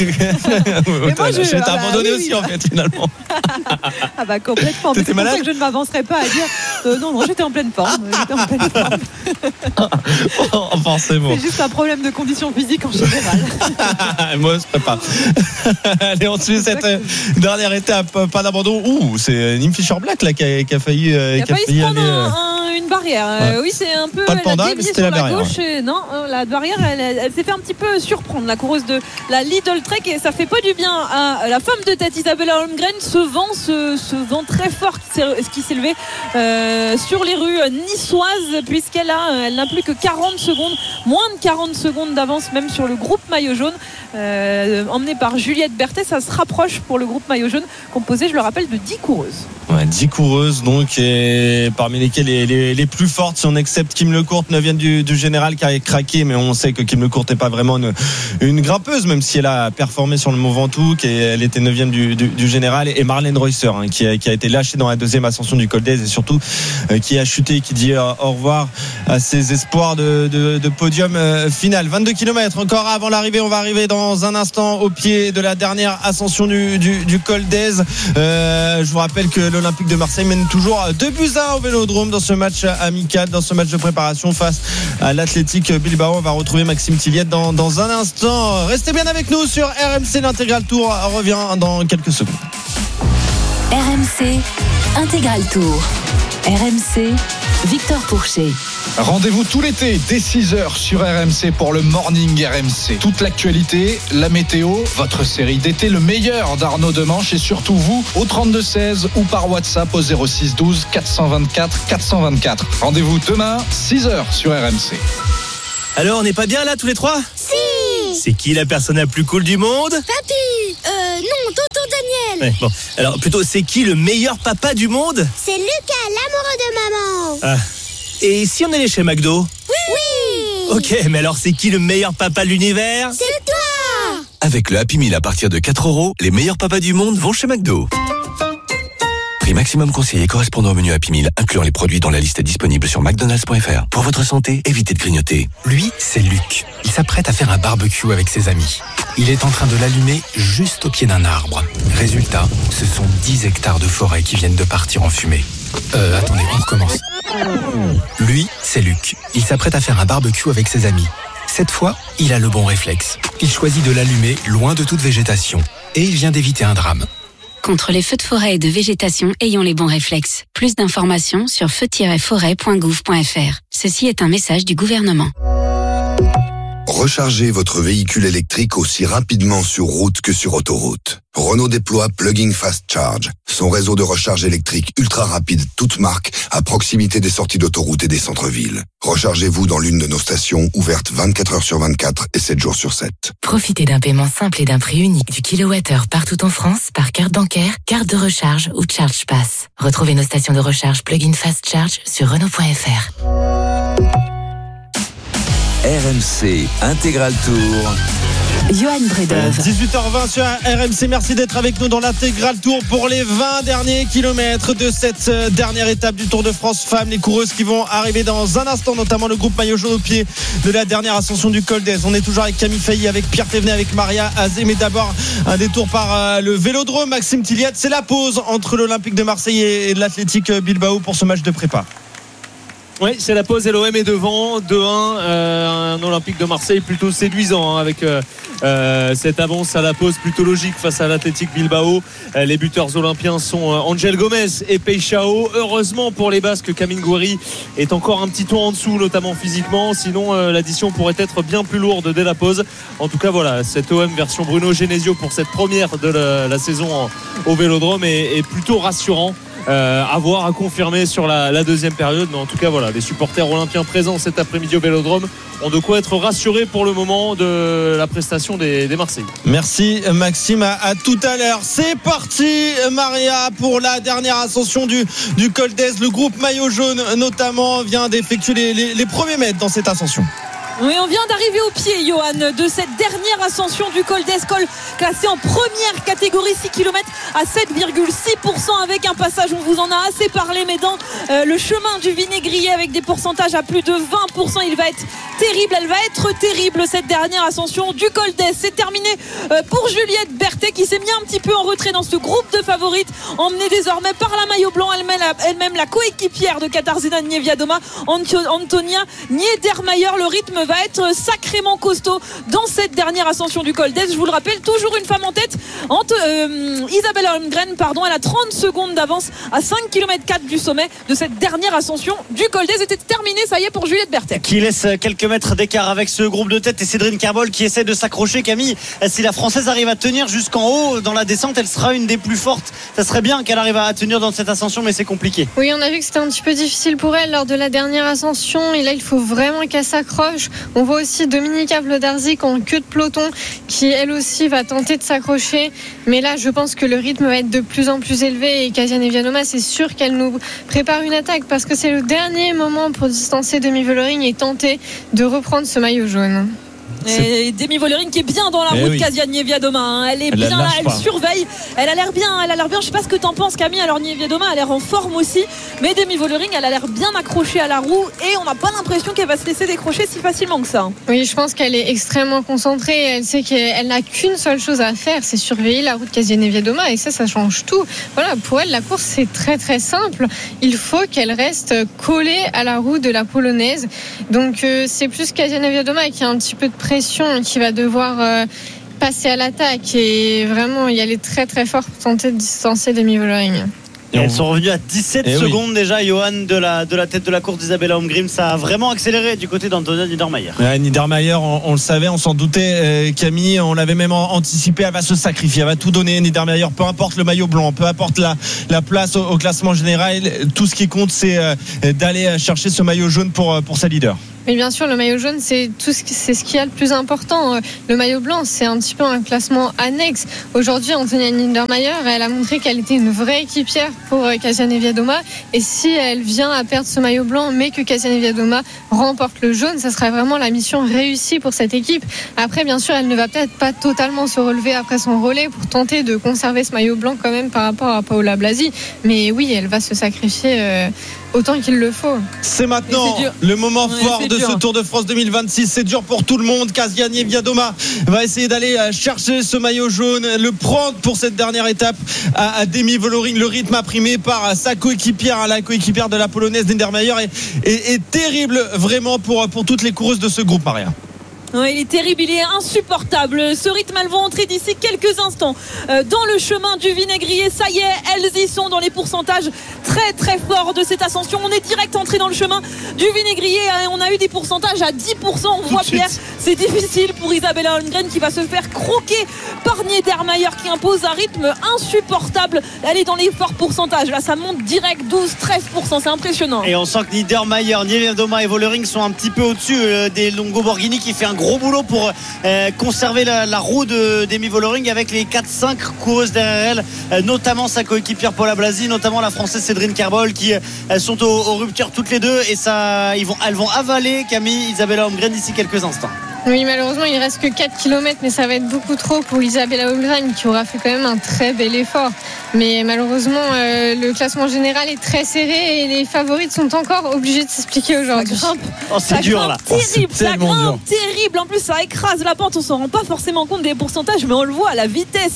Mais moi, je t'ai abandonné ah bah, oui, aussi, oui. en fait, finalement. Ah, bah, complètement. T'étais malade? C'est pour ça que je ne m'avancerai pas à dire, euh, non, non, j'étais en pleine forme. J'étais en pleine forme. Oh, forcément. C'est juste un problème de condition physique en général. Moi, je peux pas. Allez, on suit cette euh, dernière étape, pas d'abandon. Ouh, c'est Nim Fisher Black là qui a, qui a failli, euh, qui a qui a failli, failli se prendre aller, un, un, une barrière. Ouais. Euh, oui, c'est un peu pas le panda, la mais c'était sur la, la barrière. Gauche. Et, non, la barrière, elle, elle, elle s'est fait un petit peu surprendre, la coureuse de la Lidl Trek, et ça fait pas du bien à la femme de tête Isabella Holmgren. Ce vent, ce, ce vent très fort qui s'est, qui s'est levé euh, sur les rues niçoises, puisqu'elle a, elle n'a plus que quarante secondes, moins de quarante secondes d'avance même sur le groupe maillot jaune, euh, emmené par Juliette Berthet. Ça se rapproche pour le groupe maillot jaune, composé, je le rappelle, de dix coureuses. Ouais, dix coureuses donc, et parmi lesquelles les, les, les plus fortes, si on accepte Kim Lecourt, neuvième du, du général, qui a craqué, mais on sait que Kim Lecourt n'est pas vraiment une, une grimpeuse, même si elle a performé sur le Mont Ventoux, qu'elle était neuvième du, du, du général, et Marlène Reusser, hein, qui, a, qui a été lâchée dans la deuxième ascension du Col d'Aise, et surtout euh, qui a chuté, qui dit euh, au revoir à ses espoirs de, de, de podium euh, final. vingt-deux kilomètres encore avant l'arrivée. On va arriver dans un instant au pied de la dernière ascension du, du, du Col d'Aise. Euh, je vous rappelle que l'Olympique de Marseille mène toujours deux buts à un au Vélodrome dans ce match amical, dans ce match de préparation face à l'Athletic Bilbao. On va retrouver Maxime Tilliette dans, dans un instant. Restez bien avec nous sur R M C. L'Intégral Tour revient dans quelques secondes. R M C Intégral Tour. R M C, Victor Pourchet. Rendez-vous tout l'été dès six heures sur R M C pour le Morning R M C. Toute l'actualité, la météo, votre série d'été, le meilleur d'Arnaud Demanche et surtout vous au trente-deux seize ou par WhatsApp au zéro six douze quatre cent vingt-quatre quatre cent vingt-quatre. Rendez-vous demain six heures sur R M C. Alors, on n'est pas bien là tous les trois ? Si. C'est qui la personne la plus cool du monde ? Papy. Euh, non, tonton Daniel. Ouais, bon, alors plutôt, c'est qui le meilleur papa du monde ? C'est Lucas, l'amoureux de maman. Ah. Et si on allait chez McDo ? Oui. Oui. Ok, mais alors c'est qui le meilleur papa de l'univers ? C'est toi. Avec le Happy Meal à partir de quatre euros, les meilleurs papas du monde vont chez McDo. Prix maximum conseillé correspondant au menu Happy Meal, incluant les produits dans la liste disponible sur mcdonalds point f r. Pour votre santé, évitez de grignoter. Lui, c'est Luc. Il s'apprête à faire un barbecue avec ses amis. Il est en train de l'allumer juste au pied d'un arbre. Résultat, ce sont dix hectares de forêt qui viennent de partir en fumée. Euh, attendez, on recommence. Lui, c'est Luc. Il s'apprête à faire un barbecue avec ses amis. Cette fois, il a le bon réflexe. Il choisit de l'allumer loin de toute végétation. Et il vient d'éviter un drame. Contre les feux de forêt et de végétation, ayons les bons réflexes. Plus d'informations sur feu tiret forêt point gouv point f r. Ceci est un message du gouvernement. Rechargez votre véhicule électrique aussi rapidement sur route que sur autoroute. Renault déploie Plug-in Fast Charge, son réseau de recharge électrique ultra rapide, toute marque, à proximité des sorties d'autoroute et des centres-villes. Rechargez-vous dans l'une de nos stations, ouvertes vingt-quatre heures sur vingt-quatre et sept jours sur sept. Profitez d'un paiement simple et d'un prix unique du kilowattheure partout en France par carte bancaire, carte de recharge ou Charge Pass. Retrouvez nos stations de recharge Plug-in Fast Charge sur Renault point f r. R M C Intégral Tour. Johan Bredov. dix-huit heures vingt sur R M C. Merci d'être avec nous dans l'Intégral Tour pour les vingt derniers kilomètres de cette dernière étape du Tour de France Femmes. Les coureuses qui vont arriver dans un instant, notamment le groupe maillot jaune au pied de la dernière ascension du Col d'Aise. On est toujours avec Camille Failly, avec Pierre Thévenet, avec Maria Azé. Mais d'abord, un détour par le Vélodrome. Maxime Tilliette, c'est la pause entre l'Olympique de Marseille et l'Athletic Bilbao pour ce match de prépa. Oui, c'est la pause et l'O M est devant deux un, euh, un Olympique de Marseille plutôt séduisant hein, avec euh, euh, cette avance à la pause plutôt logique face à l'Athletic Bilbao. Euh, les buteurs olympiens sont euh, Angel Gomez et Peixao. Heureusement pour les Basques, Camille Gouiri est encore un petit ton en dessous, notamment physiquement, sinon euh, l'addition pourrait être bien plus lourde dès la pause. En tout cas voilà, cette O M version Bruno Genesio pour cette première de la, la saison en, au Vélodrome est, est plutôt rassurant. Euh, à voir, à confirmer sur la, la deuxième période, mais en tout cas voilà, les supporters olympiens présents cet après-midi au Vélodrome ont de quoi être rassurés pour le moment de la prestation des, des Marseillais. Merci Maxime, à, à tout à l'heure. C'est parti Maria pour la dernière ascension du, du Col d'Aise. Le groupe maillot jaune notamment vient d'effectuer les, les, les premiers mètres dans cette ascension. Oui, on vient d'arriver au pied, Johan, de cette dernière ascension du Col d'Aise, col classé en première catégorie, six kilomètres à sept virgule six pour cent avec un passage, on vous en a assez parlé, mais dans euh, le chemin du vinaigrier avec des pourcentages à plus de vingt pour cent, il va être terrible, elle va être terrible cette dernière ascension du Col d'Aise. C'est terminé euh, pour Juliette Berthet qui s'est mis un petit peu en retrait dans ce groupe de favorites, emmenée désormais par la maillot blanc, elle-même la, elle-même la coéquipière de Katarzyna Niewiadoma, Antonia Niedermayer. Le rythme va être sacrément costaud dans cette dernière ascension du Col d'Aise. Je vous le rappelle, toujours une femme en tête, Ante, euh, Isabelle Holmgren, pardon, elle a trente secondes d'avance à cinq virgule quatre kilomètres du sommet de cette dernière ascension du Col d'Aise. Était terminé, ça y est, pour Juliette Berthet. Qui laisse quelques mètres d'écart avec ce groupe de tête et Cédrine Carbol qui essaie de s'accrocher. Camille, si la Française arrive à tenir jusqu'en haut dans la descente, elle sera une des plus fortes. Ça serait bien qu'elle arrive à tenir dans cette ascension, mais c'est compliqué. Oui, on a vu que c'était un petit peu difficile pour elle lors de la dernière ascension et là il faut vraiment qu'elle s'accroche. On voit aussi Dominika Wlodarczyk en queue de peloton qui elle aussi va tenter de s'accrocher. Mais là, je pense que le rythme va être de plus en plus élevé et Kasia Niewiadoma, c'est sûr qu'elle nous prépare une attaque parce que c'est le dernier moment pour distancer Demi Vollering et tenter de reprendre ce maillot jaune. Et Demi Vollering qui est bien dans la eh route, oui. Kasia Niewiadoma, hein. Elle est elle bien là, elle pas. surveille. Elle a l'air bien, elle a l'air bien. Je sais pas ce que t'en penses, Camille. Alors Niewiadoma a l'air en forme aussi, mais Demi Vollering, elle a l'air bien accrochée à la roue et on n'a pas l'impression qu'elle va se laisser décrocher si facilement que ça. Oui, je pense qu'elle est extrêmement concentrée. Elle sait qu'elle n'a qu'une seule chose à faire, c'est surveiller la route Kasia Niewiadoma et ça, ça change tout. Voilà, pour elle, la course c'est très très simple. Il faut qu'elle reste collée à la roue de la polonaise. Donc euh, c'est plus Kasia Niewiadoma qui a un petit peu de pression, qui va devoir euh, passer à l'attaque et vraiment y aller très très fort pour tenter de distancer Demi Vollering. Et elles sont revenues à dix-sept eh secondes oui. déjà, Johan, de la, de la tête de la course d'Isabella Holmgren. Ça a vraiment accéléré du côté d'Antonia Niedermayer. Ouais, Niedermayer, on, on le savait, on s'en doutait, euh, Camille, on l'avait même anticipé, elle va se sacrifier, elle va tout donner, Niedermayer, peu importe le maillot blanc, peu importe la, la place au, au classement général, tout ce qui compte, c'est euh, d'aller chercher ce maillot jaune pour, pour sa leader. Mais bien sûr, le maillot jaune, c'est tout ce, c'est ce qu'il y a de plus important. Le maillot blanc, c'est un petit peu un classement annexe. Aujourd'hui, Antonia Niedermayer, elle a montré qu'elle était une vraie équipière pour Kasia Niewiadoma. Et si elle vient à perdre ce maillot blanc, mais que Kasia Niewiadoma remporte le jaune, ça serait vraiment la mission réussie pour cette équipe. Après, bien sûr, elle ne va peut-être pas totalement se relever après son relais pour tenter de conserver ce maillot blanc quand même par rapport à Paola Blasi. Mais oui, elle va se sacrifier euh, autant qu'il le faut. C'est maintenant c'est le moment ouais, fort de dur. Ce Tour de France deux mille vingt-six. C'est dur pour tout le monde. Kasia Niewiadoma va essayer d'aller chercher ce maillot jaune, le prendre pour cette dernière étape à Demi Vollering. Le rythme imprimé par sa coéquipière, la coéquipière de la polonaise Niedermayer est, est, est terrible vraiment pour, pour toutes les coureuses de ce groupe, Maria. Ouais, il est terrible, il est insupportable. Ce rythme, elles vont entrer d'ici quelques instants euh, dans le chemin du vinaigrier. Ça y est, elles y sont dans les pourcentages très très forts de cette ascension. On est direct entré dans le chemin du vinaigrier. On a eu des pourcentages à dix pour cent. On voit Pierre, c'est difficile pour Isabella Holmgren qui va se faire croquer par Niedermayer qui impose un rythme insupportable. Elle est dans les forts pourcentages. Là, ça monte direct douze à treize pour cent. C'est impressionnant. Et on sent que Niedermayer, Niewiadoma et Vollering sont un petit peu au-dessus euh, des Longo Borghini qui fait un gros boulot pour euh, conserver la, la roue de Demi Vollering avec les quatre cinq coureuses derrière elle, euh, notamment sa coéquipière Paola Blasi, notamment la française Cédrine Kerbol qui euh, sont aux, aux ruptures toutes les deux et ça, ils vont, elles vont avaler Camille Isabella Holmgren d'ici quelques instants. Oui, malheureusement, il reste que quatre kilomètres, mais ça va être beaucoup trop pour Isabella Holmgren qui aura fait quand même un très bel effort. Mais malheureusement, euh, le classement général est très serré et les favorites sont encore obligées de s'expliquer aujourd'hui. Ça grimpe, oh, c'est ça dur grimpe là. Terrible, oh, c'est ça grimpe dur. terrible. En plus, ça écrase la pente. On s'en rend pas forcément compte des pourcentages, mais on le voit à la vitesse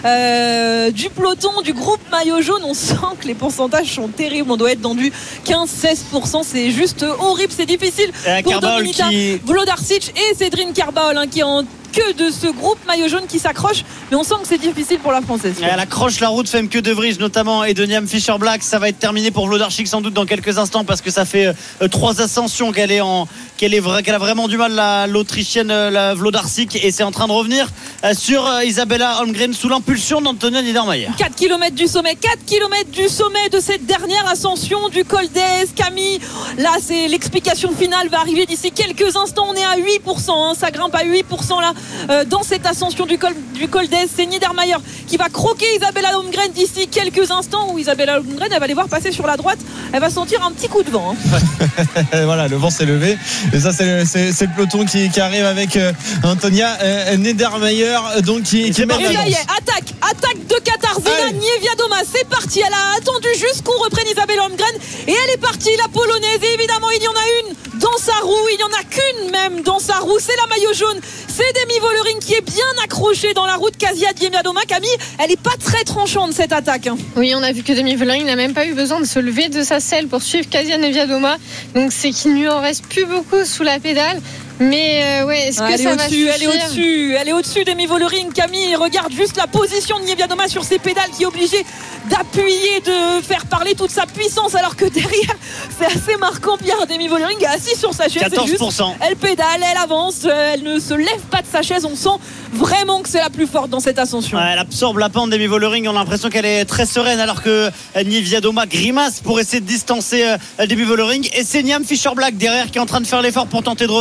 euh, du peloton, du groupe maillot jaune. On sent que les pourcentages sont terribles. On doit être dans du quinze à seize pour cent. C'est juste horrible, c'est difficile et pour Kerbol Dominika qui... Wlodarczyk et Cédrine Kerbol hein, qui est en que de ce groupe maillot jaune qui s'accroche, mais on sent que c'est difficile pour la française. Elle accroche la route Femke de Vries notamment et de Niam Fischer-Black. Ça va être terminé pour Wlodarczyk sans doute dans quelques instants parce que ça fait euh, trois ascensions qu'elle est en qu'elle est vrai, qu'elle a vraiment du mal la, l'Autrichienne la Wlodarczyk et c'est en train de revenir euh, sur euh, Isabella Holmgren sous l'impulsion d'Antonia Niedermayer. quatre kilomètres du sommet, quatre kilomètres du sommet de cette dernière ascension du Col d'Ez. Camille, là c'est l'explication finale va arriver d'ici quelques instants. On est à huit pour cent, hein, ça grimpe à huit pour cent là. Euh, dans cette ascension du col, du col d'Ez, c'est Niedermayer qui va croquer Isabella Holmgren d'ici quelques instants où Isabella Holmgren elle va les voir passer sur la droite, elle va sentir un petit coup de vent hein. Voilà, le vent s'est levé et ça c'est le, c'est, c'est le peloton qui, qui arrive avec euh, Antonia euh, Niedermayer donc qui, qui mène et là y est, attaque, attaque de Katarzyna Niewiadoma, c'est parti, elle a attendu juste qu'on reprenne Isabella Holmgren et elle est partie, la polonaise, et évidemment il y en a une dans sa roue, il n'y en a qu'une même dans sa roue, c'est la maillot jaune, c'est Demi Vollering qui est bien accrochée dans la route Kasia Niewiadoma. Camille, elle n'est pas très tranchante cette attaque hein. Oui, on a vu que Demi Vollering n'a même pas eu besoin de se lever de sa selle pour suivre Kasia Niewiadoma, donc c'est qu'il ne lui en reste plus beaucoup sous la pédale. Mais euh, ouais, est-ce que elle ça est va au-dessus, suffire ? Elle est au-dessus, elle est au-dessus d'Demi Vollering. Camille, regarde juste la position de Niewiadoma sur ses pédales qui est obligée d'appuyer, de faire parler toute sa puissance alors que derrière, c'est assez marquant. Pierre Demi Vollering est assis sur sa chaise. quatorze pour cent. Juste, elle pédale, elle avance, elle ne se lève pas de sa chaise. On sent vraiment que c'est la plus forte dans cette ascension. Ouais, elle absorbe la pente. Demi Vollering, on a l'impression qu'elle est très sereine alors que Niewiadoma grimace pour essayer de distancer Demi Vollering. Et c'est Niam Fischer-Black derrière qui est en train de faire l'effort pour tenter de revenir avec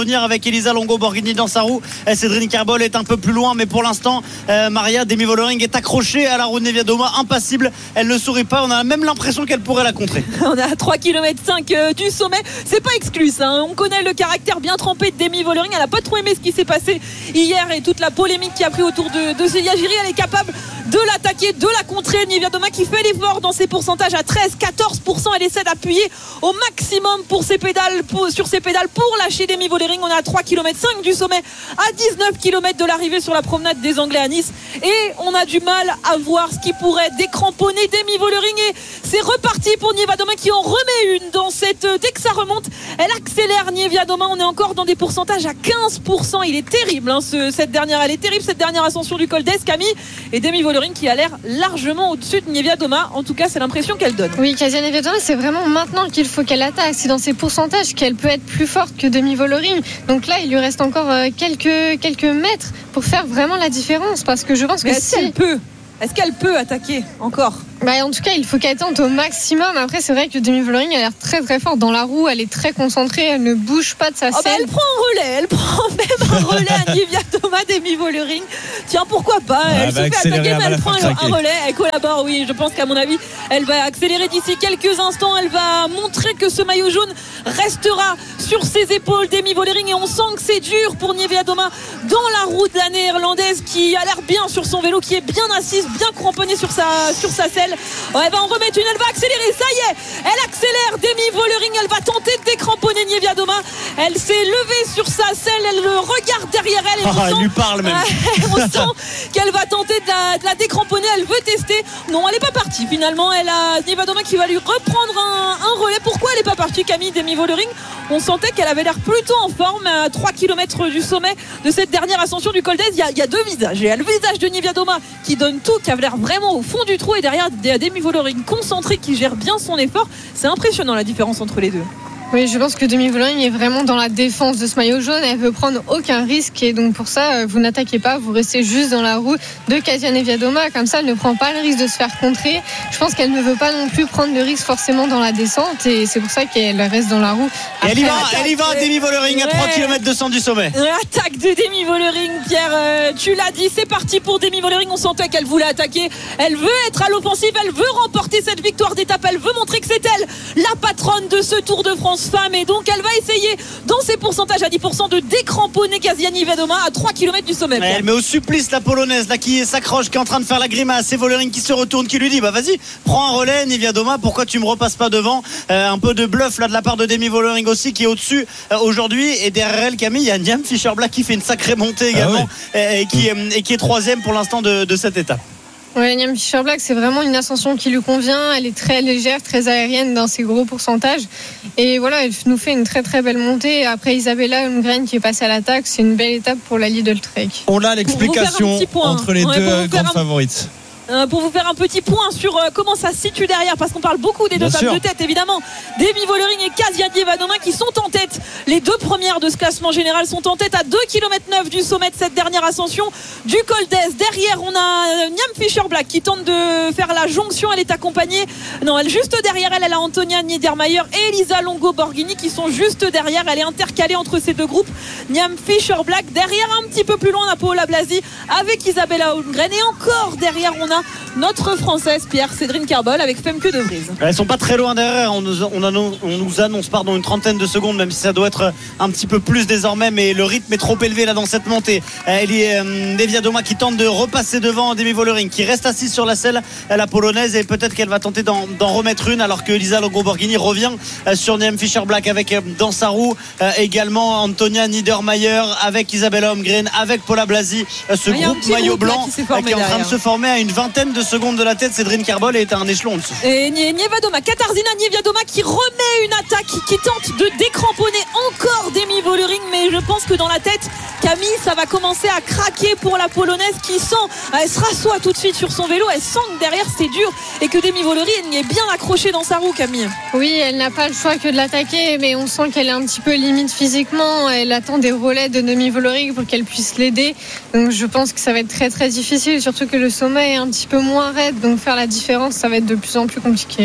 avec Elisa Longo Borghini dans sa roue. Cédric Carbol est un peu plus loin, mais pour l'instant, euh, Maria Demi Vollering est accrochée à la roue de Niewiadoma, impassible. Elle ne sourit pas. On a même l'impression qu'elle pourrait la contrer. On est à trois virgule cinq kilomètres du sommet. C'est pas exclu ça, hein. On connaît le caractère bien trempé de Demi Vollering. Elle n'a pas trop aimé ce qui s'est passé hier et toute la polémique qui a pris autour de, de Célia Giri. Elle est capable de l'attaquer, de la contrer. Niewiadoma qui fait l'effort dans ses pourcentages à treize à quatorze pour cent. Elle essaie d'appuyer au maximum pour ses pédales, pour, sur ses pédales pour lâcher Demi Vollering. On est à trois virgule cinq kilomètres du sommet, à dix-neuf kilomètres de l'arrivée sur la promenade des Anglais à Nice. Et on a du mal à voir ce qui pourrait décramponner Demi Vollering. Et c'est reparti pour Niewiadoma qui en remet une dans cette. Dès que ça remonte, elle accélère Niewiadoma. On est encore dans des pourcentages à quinze pour cent. Il est terrible, hein, ce, cette dernière. Elle est terrible cette dernière ascension du col d'Es, Camille. Et Demi Vollering qui a l'air largement au-dessus de Niewiadoma. En tout cas, c'est l'impression qu'elle donne. Oui, Kasia Niewiadoma, c'est vraiment maintenant qu'il faut qu'elle attaque. C'est dans ses pourcentages qu'elle peut être plus forte que Demi Vollering. Donc là, il lui reste encore quelques, quelques mètres pour faire vraiment la différence. Parce que je pense que Mais est-ce si... qu'elle peut Est-ce qu'elle peut attaquer encore? Bah, en tout cas, il faut qu'elle tente au maximum. Après, c'est vrai que Demi Vollering a l'air très très forte dans la roue. Elle est très concentrée. Elle ne bouge pas de sa selle. Oh bah elle prend un relais. Elle prend même un relais à Niewiadoma, Demi Vollering. Tiens, pourquoi pas? Elle ah, se fait attaquer, mais elle prend un relais. Elle collabore, oui. Je pense qu'à mon avis, elle va accélérer d'ici quelques instants. Elle va montrer que ce maillot jaune restera sur ses épaules, Demi Vollering. Et on sent que c'est dur pour Niewiadoma dans la roue de la néerlandaise qui a l'air bien sur son vélo, qui est bien assise, bien cramponnée sur sa, sur sa selle. Oh, elle va en remettre une, elle va accélérer, ça y est, elle accélère Demi Vollering, elle va tenter de décramponner Niewiadoma. Elle s'est levée sur sa selle, elle le regarde derrière elle et on ah, sent, elle lui parle même. on sent qu'elle va tenter de la, de la décramponner, elle veut tester. Non, elle n'est pas partie finalement, elle a Niewiadoma qui va lui reprendre un, un relais. Pourquoi elle n'est pas partie, Camille, Demi Vollering? On sentait qu'elle avait l'air plutôt en forme à trois kilomètres du sommet de cette dernière ascension du col d'Es. Il y a, il y a deux visages. Il y a le visage de Niewiadoma qui donne tout, qui a l'air vraiment au fond du trou, et derrière Demi Vollering concentré qui gère bien son effort. C'est impressionnant la différence entre les deux. Oui, je pense que Demi Vollering est vraiment dans la défense de ce maillot jaune. Elle veut prendre aucun risque et donc pour ça, vous n'attaquez pas, vous restez juste dans la roue de Kasia Niewiadoma. Comme ça, elle ne prend pas le risque de se faire contrer. Je pense qu'elle ne veut pas non plus prendre le risque forcément dans la descente et c'est pour ça qu'elle reste dans la roue. Après, elle y va, elle y va, Demi Vollering à trois kilomètres deux cents du sommet. L'attaque de Demi Vollering, Pierre, euh, tu l'as dit, c'est parti pour Demi Vollering. On sentait qu'elle voulait attaquer. Elle veut être à l'offensive, elle veut remporter cette victoire d'étape. Elle veut montrer que c'est elle, la patronne de ce Tour de France femme. Et donc, elle va essayer, dans ses pourcentages à dix pour cent, de décramponner Kasia Niewiadoma à trois kilomètres du sommet. Elle met au supplice la polonaise là qui s'accroche, qui est en train de faire la grimace. C'est Vollering qui se retourne, qui lui dit bah vas-y, prends un relais, Niewiadoma, pourquoi tu me repasses pas devant? euh, Un peu de bluff là de la part de Demi Vollering aussi, qui est au-dessus euh, aujourd'hui. Et derrière elle, Camille, il y a Niam Fischer-Black qui fait une sacrée montée également. Ah ouais. et, et, qui, et qui est troisième pour l'instant de, de cette étape. Ouais, Niam Fischer-Black, c'est vraiment une ascension qui lui convient. Elle est très légère, très aérienne dans ses gros pourcentages. Et voilà, elle nous fait une très très belle montée. Après Isabella Holmgren qui est passée à l'attaque, c'est une belle étape pour la Lidl Trek. On a l'explication entre les ouais, deux grandes un... favorites. Euh, pour vous faire un petit point sur euh, comment ça se situe derrière, parce qu'on parle beaucoup des deux femmes de tête évidemment. Demi Vollering et Kasia Niewiadoma qui sont en tête. Les deux premières de ce classement général sont en tête à deux virgule neuf kilomètres du sommet de cette dernière ascension du col d'Es. Derrière on a Niam Fischer-Black qui tente de faire la jonction. Elle est accompagnée, non elle juste derrière elle, elle a Antonia Niedermayer et Elisa Longo Borghini qui sont juste derrière. Elle est intercalée entre ces deux groupes. Niam Fischer-Black derrière, un petit peu plus loin, on a Paola Blasi avec Isabella Holmgren, et encore derrière on a notre française Pierre Cédric Carbol avec Femke de Vries. Elles sont pas très loin derrière. On nous, on annonce, on nous annonce pardon, une trentaine de secondes, même si ça doit être un petit peu plus désormais, mais le rythme est trop élevé là dans cette montée. Elle est euh, Niewiadoma qui tente de repasser devant Demi Vollering, qui reste assise sur la selle, la polonaise, et peut-être qu'elle va tenter d'en, d'en remettre une, alors que Elisa Longo Borghini revient euh, sur Niam Fischer-Black avec euh, dans sa roue euh, également Antonia Niedermayer avec Isabella Holmgren, avec Paola Blasi, euh, ce Il groupe maillot blanc qui, euh, qui est en train de se former à une vingtaine de secondes de la tête. Cédric Carbol est à un échelon en dessous. Et Niewiadoma, Katarzyna Niewiadoma qui remet une attaque, qui tente de décramponner encore Demi Vollering, mais je pense que dans la tête, Camille, ça va commencer à craquer pour la polonaise qui sent, elle se rassoit tout de suite sur son vélo, elle sent que derrière c'est dur et que Demi Vollering est bien accrochée dans sa roue, Camille. Oui, elle n'a pas le choix que de l'attaquer, mais on sent qu'elle est un petit peu limite physiquement. Elle attend des relais de Demi Vollering pour qu'elle puisse l'aider. Donc je pense que ça va être très très difficile, surtout que le sommet est un petit peu moins raide, donc faire la différence, ça va être de plus en plus compliqué.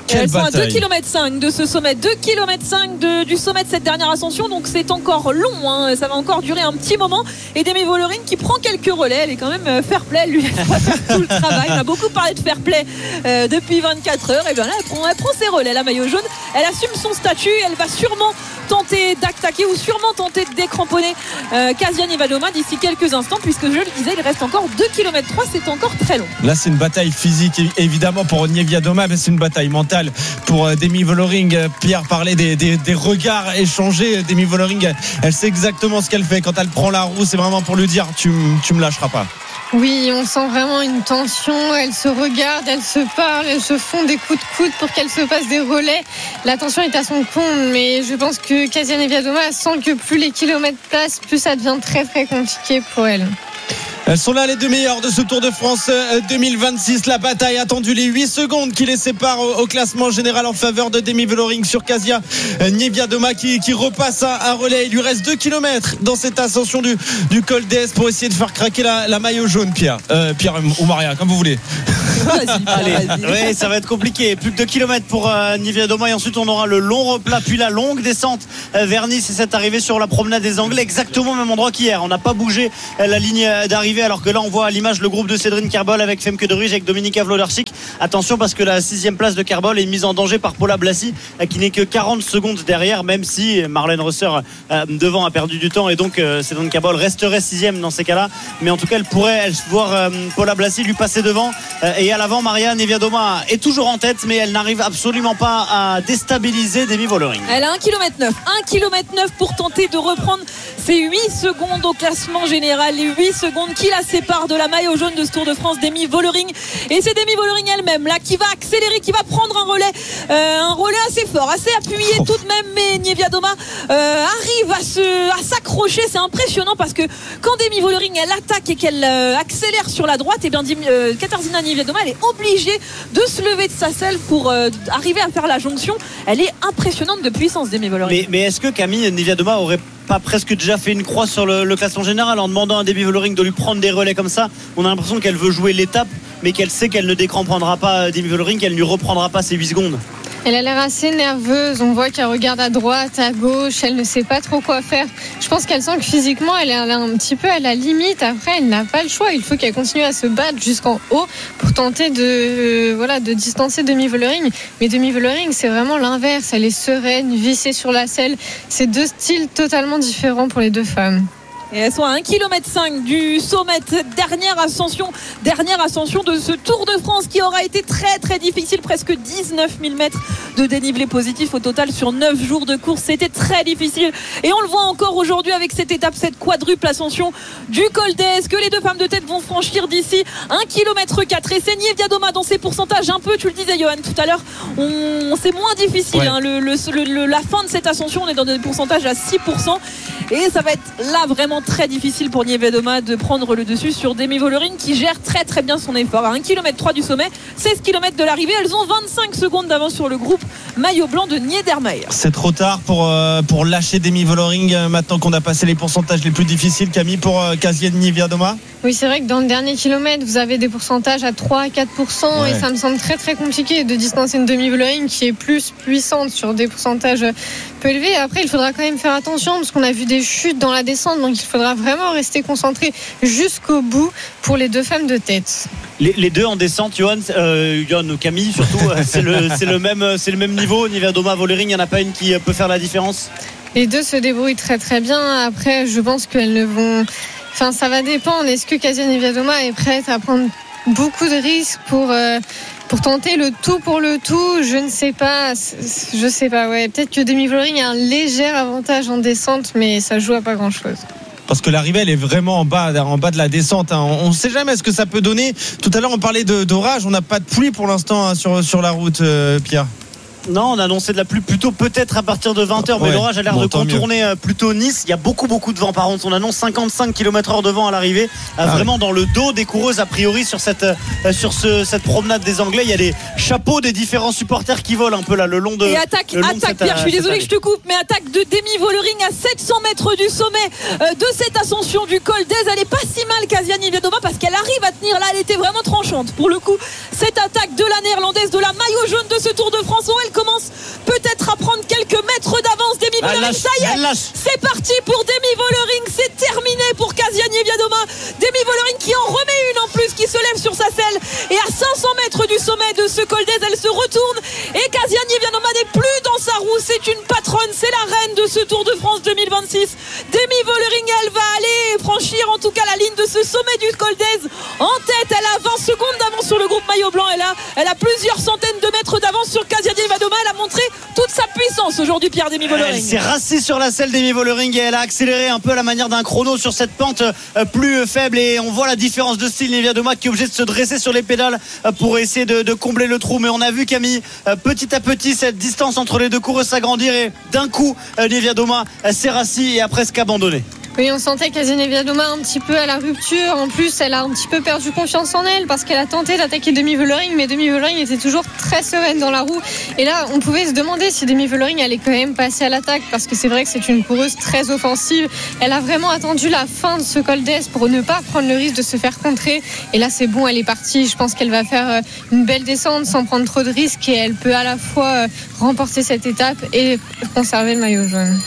Et elles sont à deux kilomètres cinq de ce sommet, deux kilomètres cinq de, du sommet de cette dernière ascension, donc c'est encore long, hein. Ça va encore durer un petit moment. Et Demi Vollering qui prend quelques relais, elle est quand même fair play, lui, elle va faire tout le travail. On a beaucoup parlé de fair play euh, depuis vingt-quatre heures, et bien là elle prend, elle prend ses relais, la maillot jaune, elle assume son statut, elle va sûrement tenter d'attaquer ou sûrement tenter de décramponner euh, Kasia Niewiadoma d'ici quelques instants, puisque je le disais, il reste encore deux kilomètres trois, c'est encore très long. Là c'est une bataille physique évidemment pour Niewiadoma, mais c'est une bataille mentale pour euh, Demi Vollering. Pierre parlait des, des, des regards échangés. Demi Vollering, elle sait exactement ce qu'elle fait quand elle prend la roue, c'est vraiment pour lui dire tu, tu me lâcheras pas. Oui, on sent vraiment une tension. Elles se regardent, elles se parlent, elles se font des coups de coude pour qu'elles se passent des relais. La tension est à son comble, mais je pense que Kasia Niewiadoma sent que plus les kilomètres passent, plus ça devient très très compliqué pour elle. Elles sont là les deux meilleures de ce Tour de France deux mille vingt-six. La bataille attendue, les huit secondes qui les séparent au, au classement général en faveur de Demi Vollering sur Kasia Niewiadoma qui, qui repasse un, un relais. Il lui reste deux kilomètres dans cette ascension du, du col d'Est pour essayer de faire craquer la, la maillot jaune, Pierre. Euh, Pierre ou Maria, comme vous voulez. Vas-y, Allez, vas-y. Ouais, ça va être compliqué. Plus que deux kilomètres pour euh, Niewiadoma et ensuite on aura le long replat puis la longue descente euh, vers Nice et cette arrivée sur la promenade des Anglais, exactement au même endroit qu'hier. On n'a pas bougé euh, la ligne d'arrivée, alors que là on voit à l'image le groupe de Cédrine Kerbol avec Femke de Rige, avec Dominika Vlodarczyk. Attention parce que la sixième place de Kerbol est mise en danger par Paula Blasi euh, qui n'est que quarante secondes derrière, même si Marlène Rösser euh, devant a perdu du temps et donc euh, Cédrine Kerbol resterait sixième dans ces cas-là. Mais en tout cas elle pourrait elle, voir euh, Paula Blasi lui passer devant euh, et à l'avant Maria Niewiadoma est toujours en tête, mais elle n'arrive absolument pas à déstabiliser Demi Vollering. Elle a un kilomètre neuf, un kilomètre neuf pour tenter de reprendre ses huit secondes au classement général, les huit secondes qui la séparent de la maillot jaune de ce Tour de France, Demi Vollering. Et c'est Demi Vollering elle-même là qui va accélérer, qui va prendre un relais, euh, un relais assez fort, assez appuyé oh. tout de même, mais Niewiadoma euh, arrive à, se, à s'accrocher. C'est impressionnant parce que quand Demi Vollering elle attaque et qu'elle euh, accélère sur la droite, et bien euh, Katarzyna Niewiadoma elle est obligée de se lever de sa selle pour euh, arriver à faire la jonction. Elle est impressionnante de puissance, Demi Vollering. Mais, mais est-ce que Camille Niewiadoma aurait pas presque déjà fait une croix sur le, le classement général en demandant à Demi Vollering de lui prendre des relais comme ça? On a l'impression qu'elle veut jouer l'étape, mais qu'elle sait qu'elle ne décramponnera pas Demi Vollering, qu'elle ne lui reprendra pas ses huit secondes. Elle a l'air assez nerveuse, on voit qu'elle regarde à droite, à gauche, elle ne sait pas trop quoi faire. Je pense qu'elle sent que physiquement elle est un petit peu à la limite. Après elle n'a pas le choix, il faut qu'elle continue à se battre jusqu'en haut pour tenter de, euh, voilà, de distancer Demi Vollering. Mais Demi Vollering c'est vraiment l'inverse, elle est sereine, vissée sur la selle. C'est deux styles totalement différents pour les deux femmes. Et elles sont à un kilomètre cinq du sommet, dernière ascension, dernière ascension de ce Tour de France qui aura été très très difficile, presque dix-neuf mille mètres de dénivelé positif au total sur neuf jours de course. C'était très difficile et on le voit encore aujourd'hui avec cette étape, cette quadruple ascension du col d'Est que les deux femmes de tête vont franchir d'ici un kilomètre quatre. Et c'est Niewiadoma dans ses pourcentages un peu, tu le disais Johan tout à l'heure, on, c'est moins difficile, ouais. hein, le, le, le, la fin de cette ascension on est dans des pourcentages à six pour cent et ça va être là vraiment très difficile pour Niewiadoma de prendre le dessus sur Demi Vollering qui gère très très bien son effort. À un kilomètre trois du sommet, seize kilomètres de l'arrivée, elles ont vingt-cinq secondes d'avance sur le groupe maillot blanc de Niedermayer. C'est trop tard pour, euh, pour lâcher Demi Vollering euh, maintenant qu'on a passé les pourcentages les plus difficiles, Camille, pour euh, Kasia Niewiadoma. Oui, c'est vrai que dans le dernier kilomètre vous avez des pourcentages à trois à quatre pour cent ouais. et ça me semble très très compliqué de distancer une Demi Vollering qui est plus puissante sur des pourcentages peu élevés. Après il faudra quand même faire attention parce qu'on a vu des chutes dans la descente, donc il faudra vraiment rester concentré jusqu'au bout pour les deux femmes de tête. Les, les deux en descente, Johan, euh, Johan ou Camille surtout, c'est le, c'est le même, c'est le même niveau. Niewiadoma, Vollering, il n'y en a pas une qui peut faire la différence? Les deux se débrouillent très très bien. Après, je pense qu'elles ne vont. Enfin, ça va dépendre. Est-ce que Kasia Niewiadoma est prête à prendre beaucoup de risques pour euh, pour tenter le tout pour le tout? Je ne sais pas. Je sais pas. Ouais, peut-être que Demi Vollering a un léger avantage en descente, mais ça joue à pas grand-chose. Parce que l'arrivée elle est vraiment en bas, en bas de la descente. Hein. On ne sait jamais ce que ça peut donner. Tout à l'heure on parlait de, d'orage, on n'a pas de pluie pour l'instant hein, sur, sur la route, euh, Pierre. Non, on a annoncé de la pluie plutôt peut-être à partir de vingt heures, mais ouais, l'orage a l'air bon, de contourner mieux. plutôt Nice. Il y a beaucoup beaucoup de vent par contre. On annonce cinquante-cinq kilomètres heure de vent à l'arrivée, ah, vraiment ouais. dans le dos des coureuses a priori sur cette sur ce, cette promenade des Anglais. Il y a des chapeaux des différents supporters qui volent un peu là le long de. Et attaque, le long attaque de cette, Pierre, je suis désolé que je te coupe, mais attaque de Demi Vollering à sept cents mètres du sommet de cette ascension du col d'Ez. Elle est pas si mal Kasia Niewiadoma parce qu'elle arrive à tenir là. Elle était vraiment tranchante pour le coup. Cette attaque de la néerlandaise de la maillot jaune de ce Tour de France, où elle commence peut-être à prendre quelques mètres d'avance. Demi Vollering, ça y est, c'est parti pour Demi Vollering, c'est terminé pour Kasia Niewiadoma. Demi Vollering qui en remet une en plus, qui se lève sur sa selle, et à cinq cents mètres du sommet de ce col d'Ez, elle se retourne et Kasia Niewiadoma n'est plus dans sa roue. C'est une patronne, c'est la reine de ce Tour de France deux mille vingt-six. Demi Vollering, elle va aller franchir en tout cas la ligne de ce sommet du col d'Ez en tête. Elle a vingt secondes d'avance sur le groupe maillot blanc. Elle a, elle a plusieurs centaines de mètres d'avance sur Kasia Niewiadoma. Elle a montré toute sa puissance aujourd'hui, Pierre. Demi Vollering, elle s'est rassée sur la selle Demi Vollering et elle a accéléré un peu à la manière d'un chrono sur cette pente plus faible, et on voit la différence de style. Niewiadoma qui est obligée de se dresser sur les pédales pour essayer de, de combler le trou, mais on a vu Camille petit à petit cette distance entre les deux coureuses s'agrandir, et d'un coup Niewiadoma s'est rassie et a presque abandonné. Oui, on sentait Kasia Niewiadoma un petit peu à la rupture. En plus, elle a un petit peu perdu confiance en elle parce qu'elle a tenté d'attaquer Demi Vollering, mais Demi Vollering était toujours très sereine dans la roue. Et là, on pouvait se demander si Demi Vollering allait quand même passer à l'attaque, parce que c'est vrai que c'est une coureuse très offensive. Elle a vraiment attendu la fin de ce col d'Ez pour ne pas prendre le risque de se faire contrer. Et là, c'est bon, elle est partie. Je pense qu'elle va faire une belle descente sans prendre trop de risques, et elle peut à la fois remporter cette étape et conserver le maillot jaune.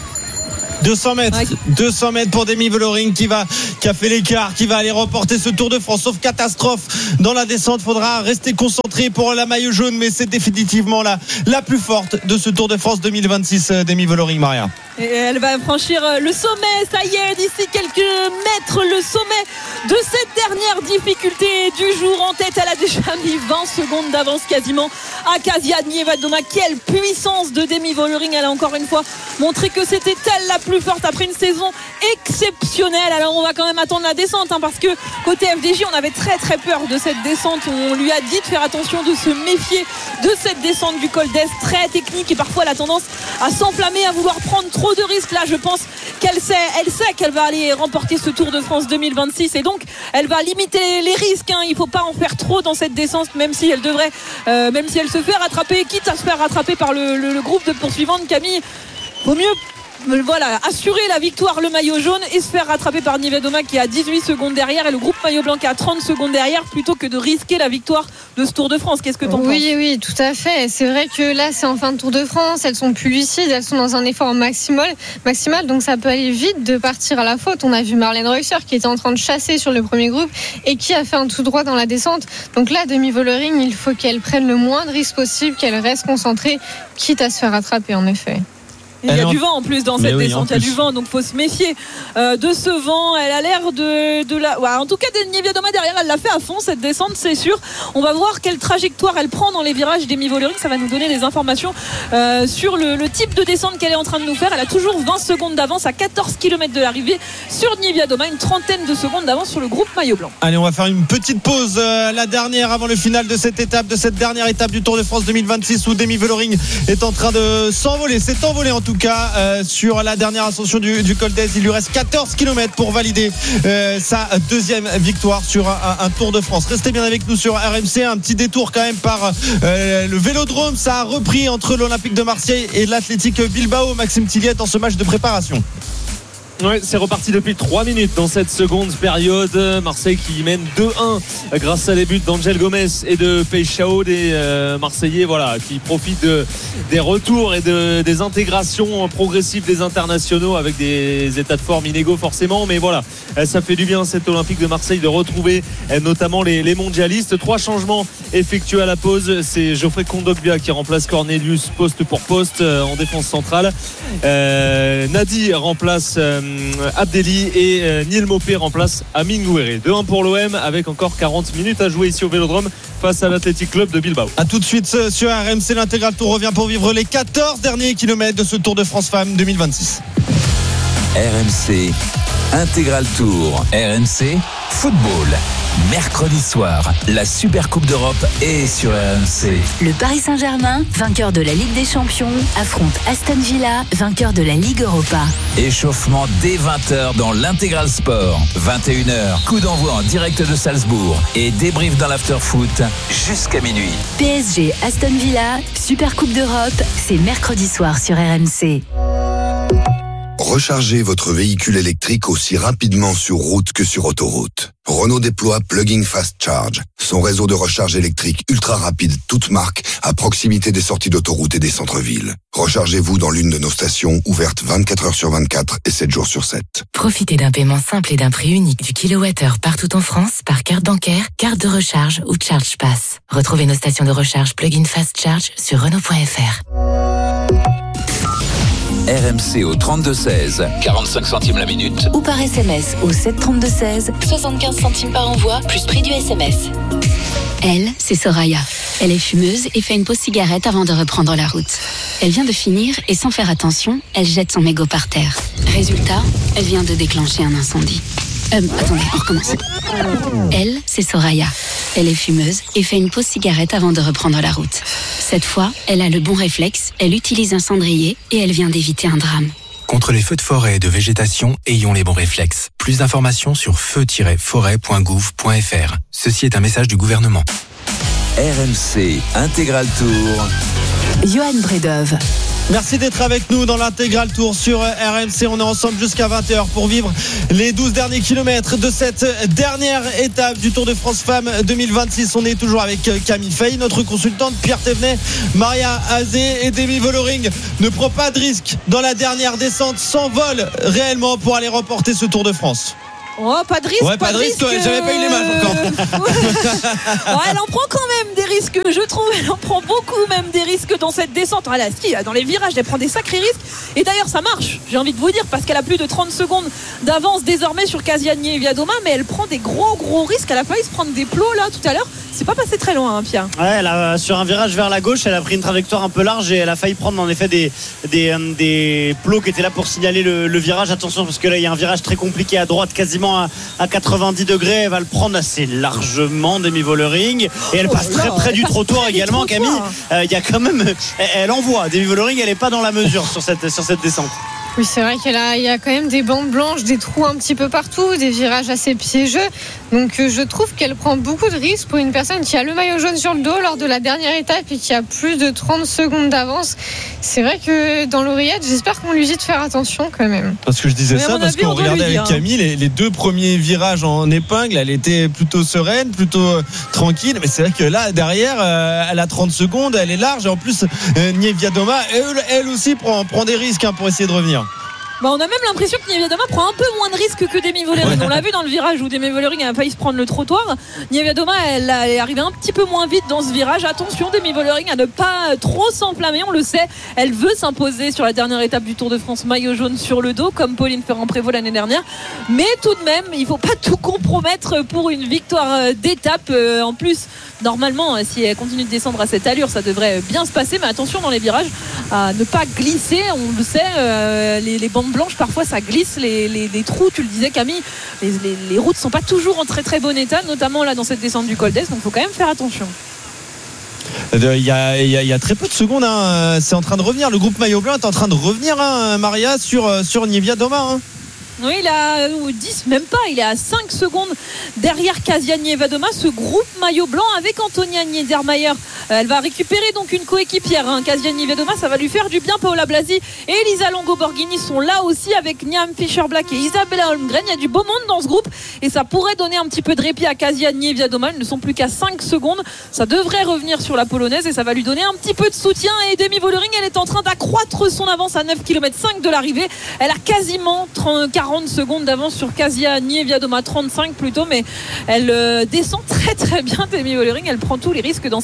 deux cents mètres, ouais. deux cents mètres pour Demi Vollering qui va, qui a fait l'écart, qui va aller remporter ce Tour de France. Sauf catastrophe dans la descente, faudra rester concentré pour la maillot jaune, mais c'est définitivement la, la plus forte de ce Tour de France deux mille vingt-six, Demi Vollering, Maria. Et elle va franchir le sommet, ça y est, d'ici quelques mètres, le sommet de cette dernière difficulté du jour. En tête, elle a déjà mis vingt secondes d'avance quasiment à Kasia Niewiadoma. Quelle puissance de Demi Vollering. Elle a encore une fois montré que c'était elle la plus forte après une saison exceptionnelle. Alors on va quand même attendre la descente, hein, parce que côté F D J on avait très très peur de cette descente. On lui a dit de faire attention, de se méfier de cette descente du col d'Ez, très technique, et parfois elle a tendance à s'enflammer, à vouloir prendre trop de risques. Là je pense qu'elle sait, elle sait qu'elle va aller remporter ce Tour de France deux mille vingt-six, et donc elle va limiter les risques, hein. Il ne faut pas en faire trop dans cette descente, même si elle devrait euh, même si elle se fait rattraper, quitte à se faire rattraper par le, le, le groupe de poursuivantes. Camille, vaut mieux voilà, assurer la victoire, le maillot jaune, et se faire rattraper par Niewiadoma qui a dix-huit secondes derrière, et le groupe maillot blanc qui a trente secondes derrière, plutôt que de risquer la victoire de ce Tour de France. Qu'est-ce que t'en penses ? Oui, oui, tout à fait. C'est vrai que là, c'est en fin de Tour de France, elles sont plus lucides, elles sont dans un effort maximal, maximal, donc ça peut aller vite de partir à la faute. On a vu Marlène Reusser qui était en train de chasser sur le premier groupe et qui a fait un tout droit dans la descente. Donc là, Demi Vollering, il faut qu'elle prenne le moins de risques possible, qu'elle reste concentrée, quitte à se faire rattraper, en effet. Il y a du vent en plus dans cette oui, descente, il y a du vent, donc il faut se méfier euh, de ce vent. Elle a l'air de, de la. Ouais, en tout cas, Niewiadoma derrière, elle l'a fait à fond cette descente, c'est sûr. On va voir quelle trajectoire elle prend dans les virages Demi Vollering. Ça va nous donner des informations euh, sur le, le type de descente qu'elle est en train de nous faire. Elle a toujours vingt secondes d'avance à quatorze kilomètres de l'arrivée sur Niewiadoma, une trentaine de secondes d'avance sur le groupe maillot blanc. Allez, on va faire une petite pause, euh, la dernière avant le final de cette étape, de cette dernière étape du Tour de France deux mille vingt-six, où Demi Vollering est en train de s'envoler. C'est envolé en tout cas euh, sur la dernière ascension du, du col d'Ez. Il lui reste quatorze kilomètres pour valider euh, sa deuxième victoire sur un, un Tour de France. Restez bien avec nous sur R M C. Un petit détour quand même par euh, le Vélodrome. Ça a repris entre l'Olympique de Marseille et l'Athletic Bilbao. Maxime Tilliette en ce match de préparation. Ouais, c'est reparti depuis trois minutes dans cette seconde période. Marseille qui mène deux un grâce à des buts d'Angel Gomez et de Peixao, des euh, Marseillais voilà, qui profitent de, des retours et de, des intégrations progressives des internationaux, avec des états de forme inégaux forcément, mais voilà, ça fait du bien cet Olympique de Marseille de retrouver notamment les, les mondialistes. Trois changements effectués à la pause. C'est Geoffrey Kondogbia qui remplace Cornelius poste pour poste en défense centrale. euh, Nadi remplace euh, Abdelli, et euh, Neil Maupay remplace Amin Gouéré. deux un pour l'O M avec encore quarante minutes à jouer ici au Vélodrome face à l'Athletic Club de Bilbao. A tout de suite sur R M C. L'intégral Tour revient pour vivre les quatorze derniers kilomètres de ce Tour de France Femmes deux mille vingt-six. R M C Intégral Tour. R M C Football. Mercredi soir, la Super Coupe d'Europe est sur R M C. Le Paris Saint-Germain, vainqueur de la Ligue des Champions, affronte Aston Villa, vainqueur de la Ligue Europa. Échauffement dès vingt heures dans l'Intégral Sport. vingt et une heures, coup d'envoi en direct de Salzbourg et débrief dans l'after-foot jusqu'à minuit. P S G Aston Villa, Super Coupe d'Europe, c'est mercredi soir sur R M C. Rechargez votre véhicule électrique aussi rapidement sur route que sur autoroute. Renault déploie Plug-in Fast Charge, son réseau de recharge électrique ultra rapide, toute marque, à proximité des sorties d'autoroute et des centres-villes. Rechargez-vous dans l'une de nos stations, ouvertes vingt-quatre heures sur vingt-quatre et sept jours sur sept. Profitez d'un paiement simple et d'un prix unique du kilowattheure partout en France par carte bancaire, carte de recharge ou Charge Pass. Retrouvez nos stations de recharge Plug-in Fast Charge sur Renault point F R. R M C au trente-deux seize, quarante-cinq centimes la minute. Ou par S M S au sept trente-deux seize, soixante-quinze centimes par envoi, plus prix du S M S. Elle, c'est Soraya. Elle est fumeuse et fait une pause cigarette avant de reprendre la route. Elle vient de finir et sans faire attention, elle jette son mégot par terre. Résultat, elle vient de déclencher un incendie. Euh, attendez, on recommence. Elle, c'est Soraya. Elle est fumeuse et fait une pause cigarette avant de reprendre la route. Cette fois, elle a le bon réflexe, elle utilise un cendrier et elle vient d'éviter un drame. Contre les feux de forêt et de végétation, ayons les bons réflexes. Plus d'informations sur feu tiret forêt point gouv point f r. Ceci est un message du gouvernement. R M C Intégral Tour. Johan Bredov. Merci d'être avec nous dans l'Intégral Tour sur R M C. On est ensemble jusqu'à vingt heures pour vivre les douze derniers kilomètres de cette dernière étape du Tour de France Femmes deux mille vingt-six. On est toujours avec Camille Fay, notre consultante, Pierre Thévenet, Maria Azé et Demi Vollering ne prend pas de risque dans la dernière descente, s'envole réellement pour aller remporter ce Tour de France. Oh, pas de risque. Ouais, pas, pas de risque, risque ouais, j'avais pas eu l'image encore. Ouais, elle en prend quand même des risques, je trouve. Elle en prend beaucoup même des risques dans cette descente. Elle a ski, dans les virages, elle prend des sacrés risques. Et d'ailleurs, ça marche, j'ai envie de vous dire, parce qu'elle a plus de trente secondes d'avance désormais sur Kasiani et Viadoma. Mais elle prend des gros, gros risques. Elle a failli se prendre des plots là tout à l'heure. C'est pas passé très loin, hein, Pierre. Ouais, elle a, sur un virage vers la gauche, elle a pris une trajectoire un peu large et elle a failli prendre en effet des, des, des plots qui étaient là pour signaler le, le virage. Attention, parce que là, il y a un virage très compliqué à droite, quasiment à, à quatre-vingt-dix degrés. Elle va le prendre assez largement, Demi Vollering. Et elle passe oh, très près du trottoir également, Camille. Il euh, y a quand même. Elle, elle envoie. Demi Vollering, elle n'est pas dans la mesure sur cette, sur cette descente. Oui, c'est vrai qu'il y a quand même des bandes blanches, des trous un petit peu partout, des virages assez piégeux. Donc je trouve qu'elle prend beaucoup de risques pour une personne qui a le maillot jaune sur le dos lors de la dernière étape et qui a plus de trente secondes d'avance. C'est vrai que dans l'oreillette, j'espère qu'on lui dit de faire attention quand même. Parce que je disais mais ça, parce qu'on regardait avec Camille les, les deux premiers virages en épingle, elle était plutôt sereine, plutôt euh, tranquille. Mais c'est vrai que là, derrière, euh, elle a trente secondes, elle est large. Et en plus, euh, Niewiadoma, elle, elle aussi prend, prend des risques hein, pour essayer de revenir. Bah on a même l'impression que Niewiadoma prend un peu moins de risques que Demi Vollering. On l'a vu dans le virage où Demi Vollering a failli se prendre le trottoir. Niewiadoma, elle est arrivée un petit peu moins vite dans ce virage. Attention, Demi Vollering à ne pas trop s'enflammer, on le sait. Elle veut s'imposer sur la dernière étape du Tour de France, maillot jaune sur le dos, comme Pauline Ferrand-Prévot l'année dernière. Mais tout de même, il ne faut pas tout compromettre pour une victoire d'étape. En plus, normalement, si elle continue de descendre à cette allure, ça devrait bien se passer. Mais attention dans les virages à ne pas glisser. On le sait, les, les bandes blanches parfois ça glisse, les, les, les trous, tu le disais Camille, les, les, les routes sont pas toujours en très très bon état, notamment là dans cette descente du Col d'Est, donc il faut quand même faire attention. Il y, a, il, y a, il y a très peu de secondes hein. C'est en train de revenir, le groupe maillot blanc est en train de revenir hein, Maria sur, sur Niewiadoma hein. Oui, il a dix, même pas, il est à cinq secondes derrière Kasiani et Vadoma, ce groupe maillot blanc avec Antonia Niedermayer. Elle va récupérer donc une coéquipière, hein. Kasiani et Vadoma, ça va lui faire du bien. Paola Blasi et Elisa Longo-Borghini sont là aussi avec Niam Fischer-Black et Isabella Holmgren. Il y a du beau monde dans ce groupe et ça pourrait donner un petit peu de répit à Kasiani et Vadoma. Ils ne sont plus qu'à cinq secondes. Ça devrait revenir sur la polonaise et ça va lui donner un petit peu de soutien. Et Demi Vollering, elle est en train d'accroître son avance à neuf virgule cinq kilomètres de l'arrivée. Elle a quasiment quarante secondes d'avance sur Kasiani et Viadoma, trente-cinq plutôt, mais elle euh, descend très très bien. Demi Vollering, elle prend tous les risques dans cette descente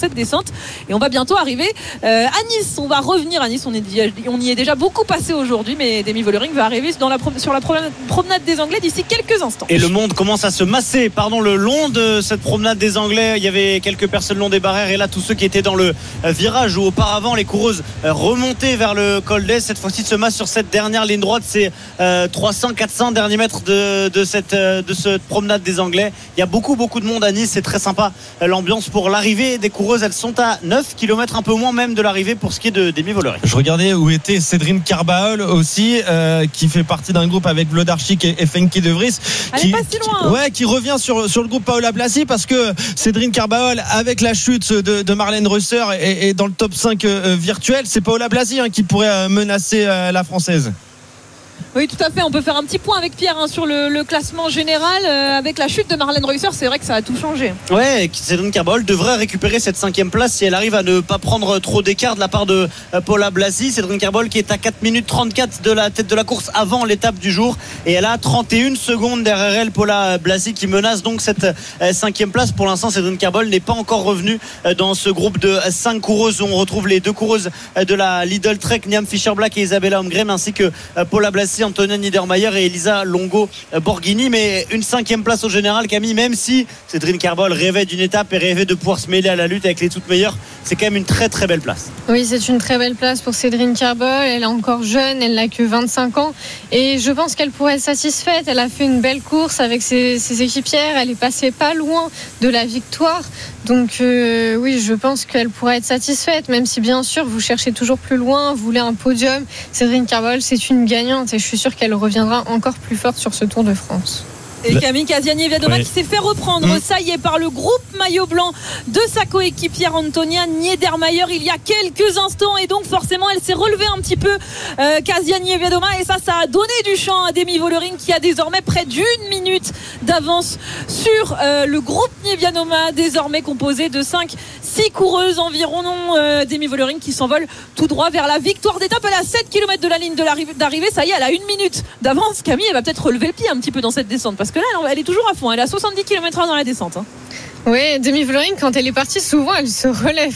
forte. Et on va bientôt arriver euh, à Nice. On va revenir à Nice. On, est, on y est déjà beaucoup passé aujourd'hui, mais Demi Vollering va arriver dans la, sur la promenade des Anglais d'ici quelques instants. Et le monde commence à se masser pardon, le long de cette promenade des Anglais. Il y avait quelques personnes le long des barrières et là tous ceux qui étaient dans le virage où auparavant les coureuses remontaient vers le col d'Est, cette fois-ci se massent sur cette dernière ligne droite. C'est euh, trois cents quatre cents derniers mètres de, de, cette, de cette promenade des Anglais. Il y a beaucoup beaucoup de monde à Nice, c'est très sympa l'ambiance pour l'arrivée des coureuses. Elles sont à neuf kilomètres, un peu moins même de l'arrivée pour ce qui est de Demi Vollering. Je regardais où était Cédrine Carbaol aussi, euh, qui fait partie d'un groupe avec Vlodarchik et, et Fenke De Vries. Elle qui, est pas si loin. Qui, ouais, qui revient sur, sur le groupe Paola Blasi parce que Cédrine Carbaol, avec la chute de, de Marlène Reusser, est, est dans le top cinq euh, virtuel. C'est Paola Blasi hein, qui pourrait euh, menacer euh, la Française. Oui, tout à fait. On peut faire un petit point avec Pierre hein, sur le, le classement général. Euh, avec la chute de Marlène Reusser, c'est vrai que ça a tout changé. Ouais, Cédrine Carbaol devrait récupérer cette cinquième place si elle arrive à ne pas prendre trop d'écart de la part de euh, Paola Blasi. Cédrine Carbaol qui est à quatre minutes trente-quatre de la tête de la course avant l'étape du jour. Et elle a trente et une secondes derrière elle, Paola Blasi, qui menace donc cette euh, cinquième place. Pour l'instant, Cédrine Carbaol n'est pas encore revenue euh, dans ce groupe de cinq coureuses où on retrouve les deux coureuses euh, de la Lidl Trek, Niam Fischer-Black et Isabella Holmgren, ainsi que euh, Paola Blasi, Antonia Niedermayer et Elisa Longo Borghini. Mais une cinquième place au général, Camille, même si Cédrine Carbaol rêvait d'une étape et rêvait de pouvoir se mêler à la lutte avec les toutes meilleures, c'est quand même une très très belle place. Oui, c'est une très belle place pour Cédrine Carbaol. Elle est encore jeune, elle n'a que vingt-cinq ans et je pense qu'elle pourrait être satisfaite. Elle a fait une belle course avec ses, ses équipières, elle est passée pas loin de la victoire, donc euh, oui, je pense qu'elle pourrait être satisfaite, même si bien sûr vous cherchez toujours plus loin, vous voulez un podium. Cédrine Carbaol, c'est une gagnante et je suis sûre qu'elle reviendra encore plus forte sur ce Tour de France. Et Camille Kasiani-Viadoma oui. qui s'est fait reprendre, mmh. ça y est, par le groupe maillot blanc de sa coéquipière Antonia Niedermayer il y a quelques instants. Et donc forcément elle s'est relevée un petit peu, euh, Kasiani-Viadoma, et ça, ça a donné du champ à Demi Vollering qui a désormais près d'une minute d'avance sur euh, le groupe Niedermayer, désormais composé de cinq six coureuses environ. euh, Demi Vollering qui s'envole tout droit vers la victoire d'étape. Elle est à sept kilomètres de la ligne de d'arrivée, ça y est, elle a une minute d'avance. Camille, elle va peut-être relever le pied un petit peu dans cette descente, parce Parce que là, elle est toujours à fond. Elle est à soixante-dix kilomètres heure dans la descente. Hein. Oui, Demi Vollering, quand elle est partie, souvent, elle se relève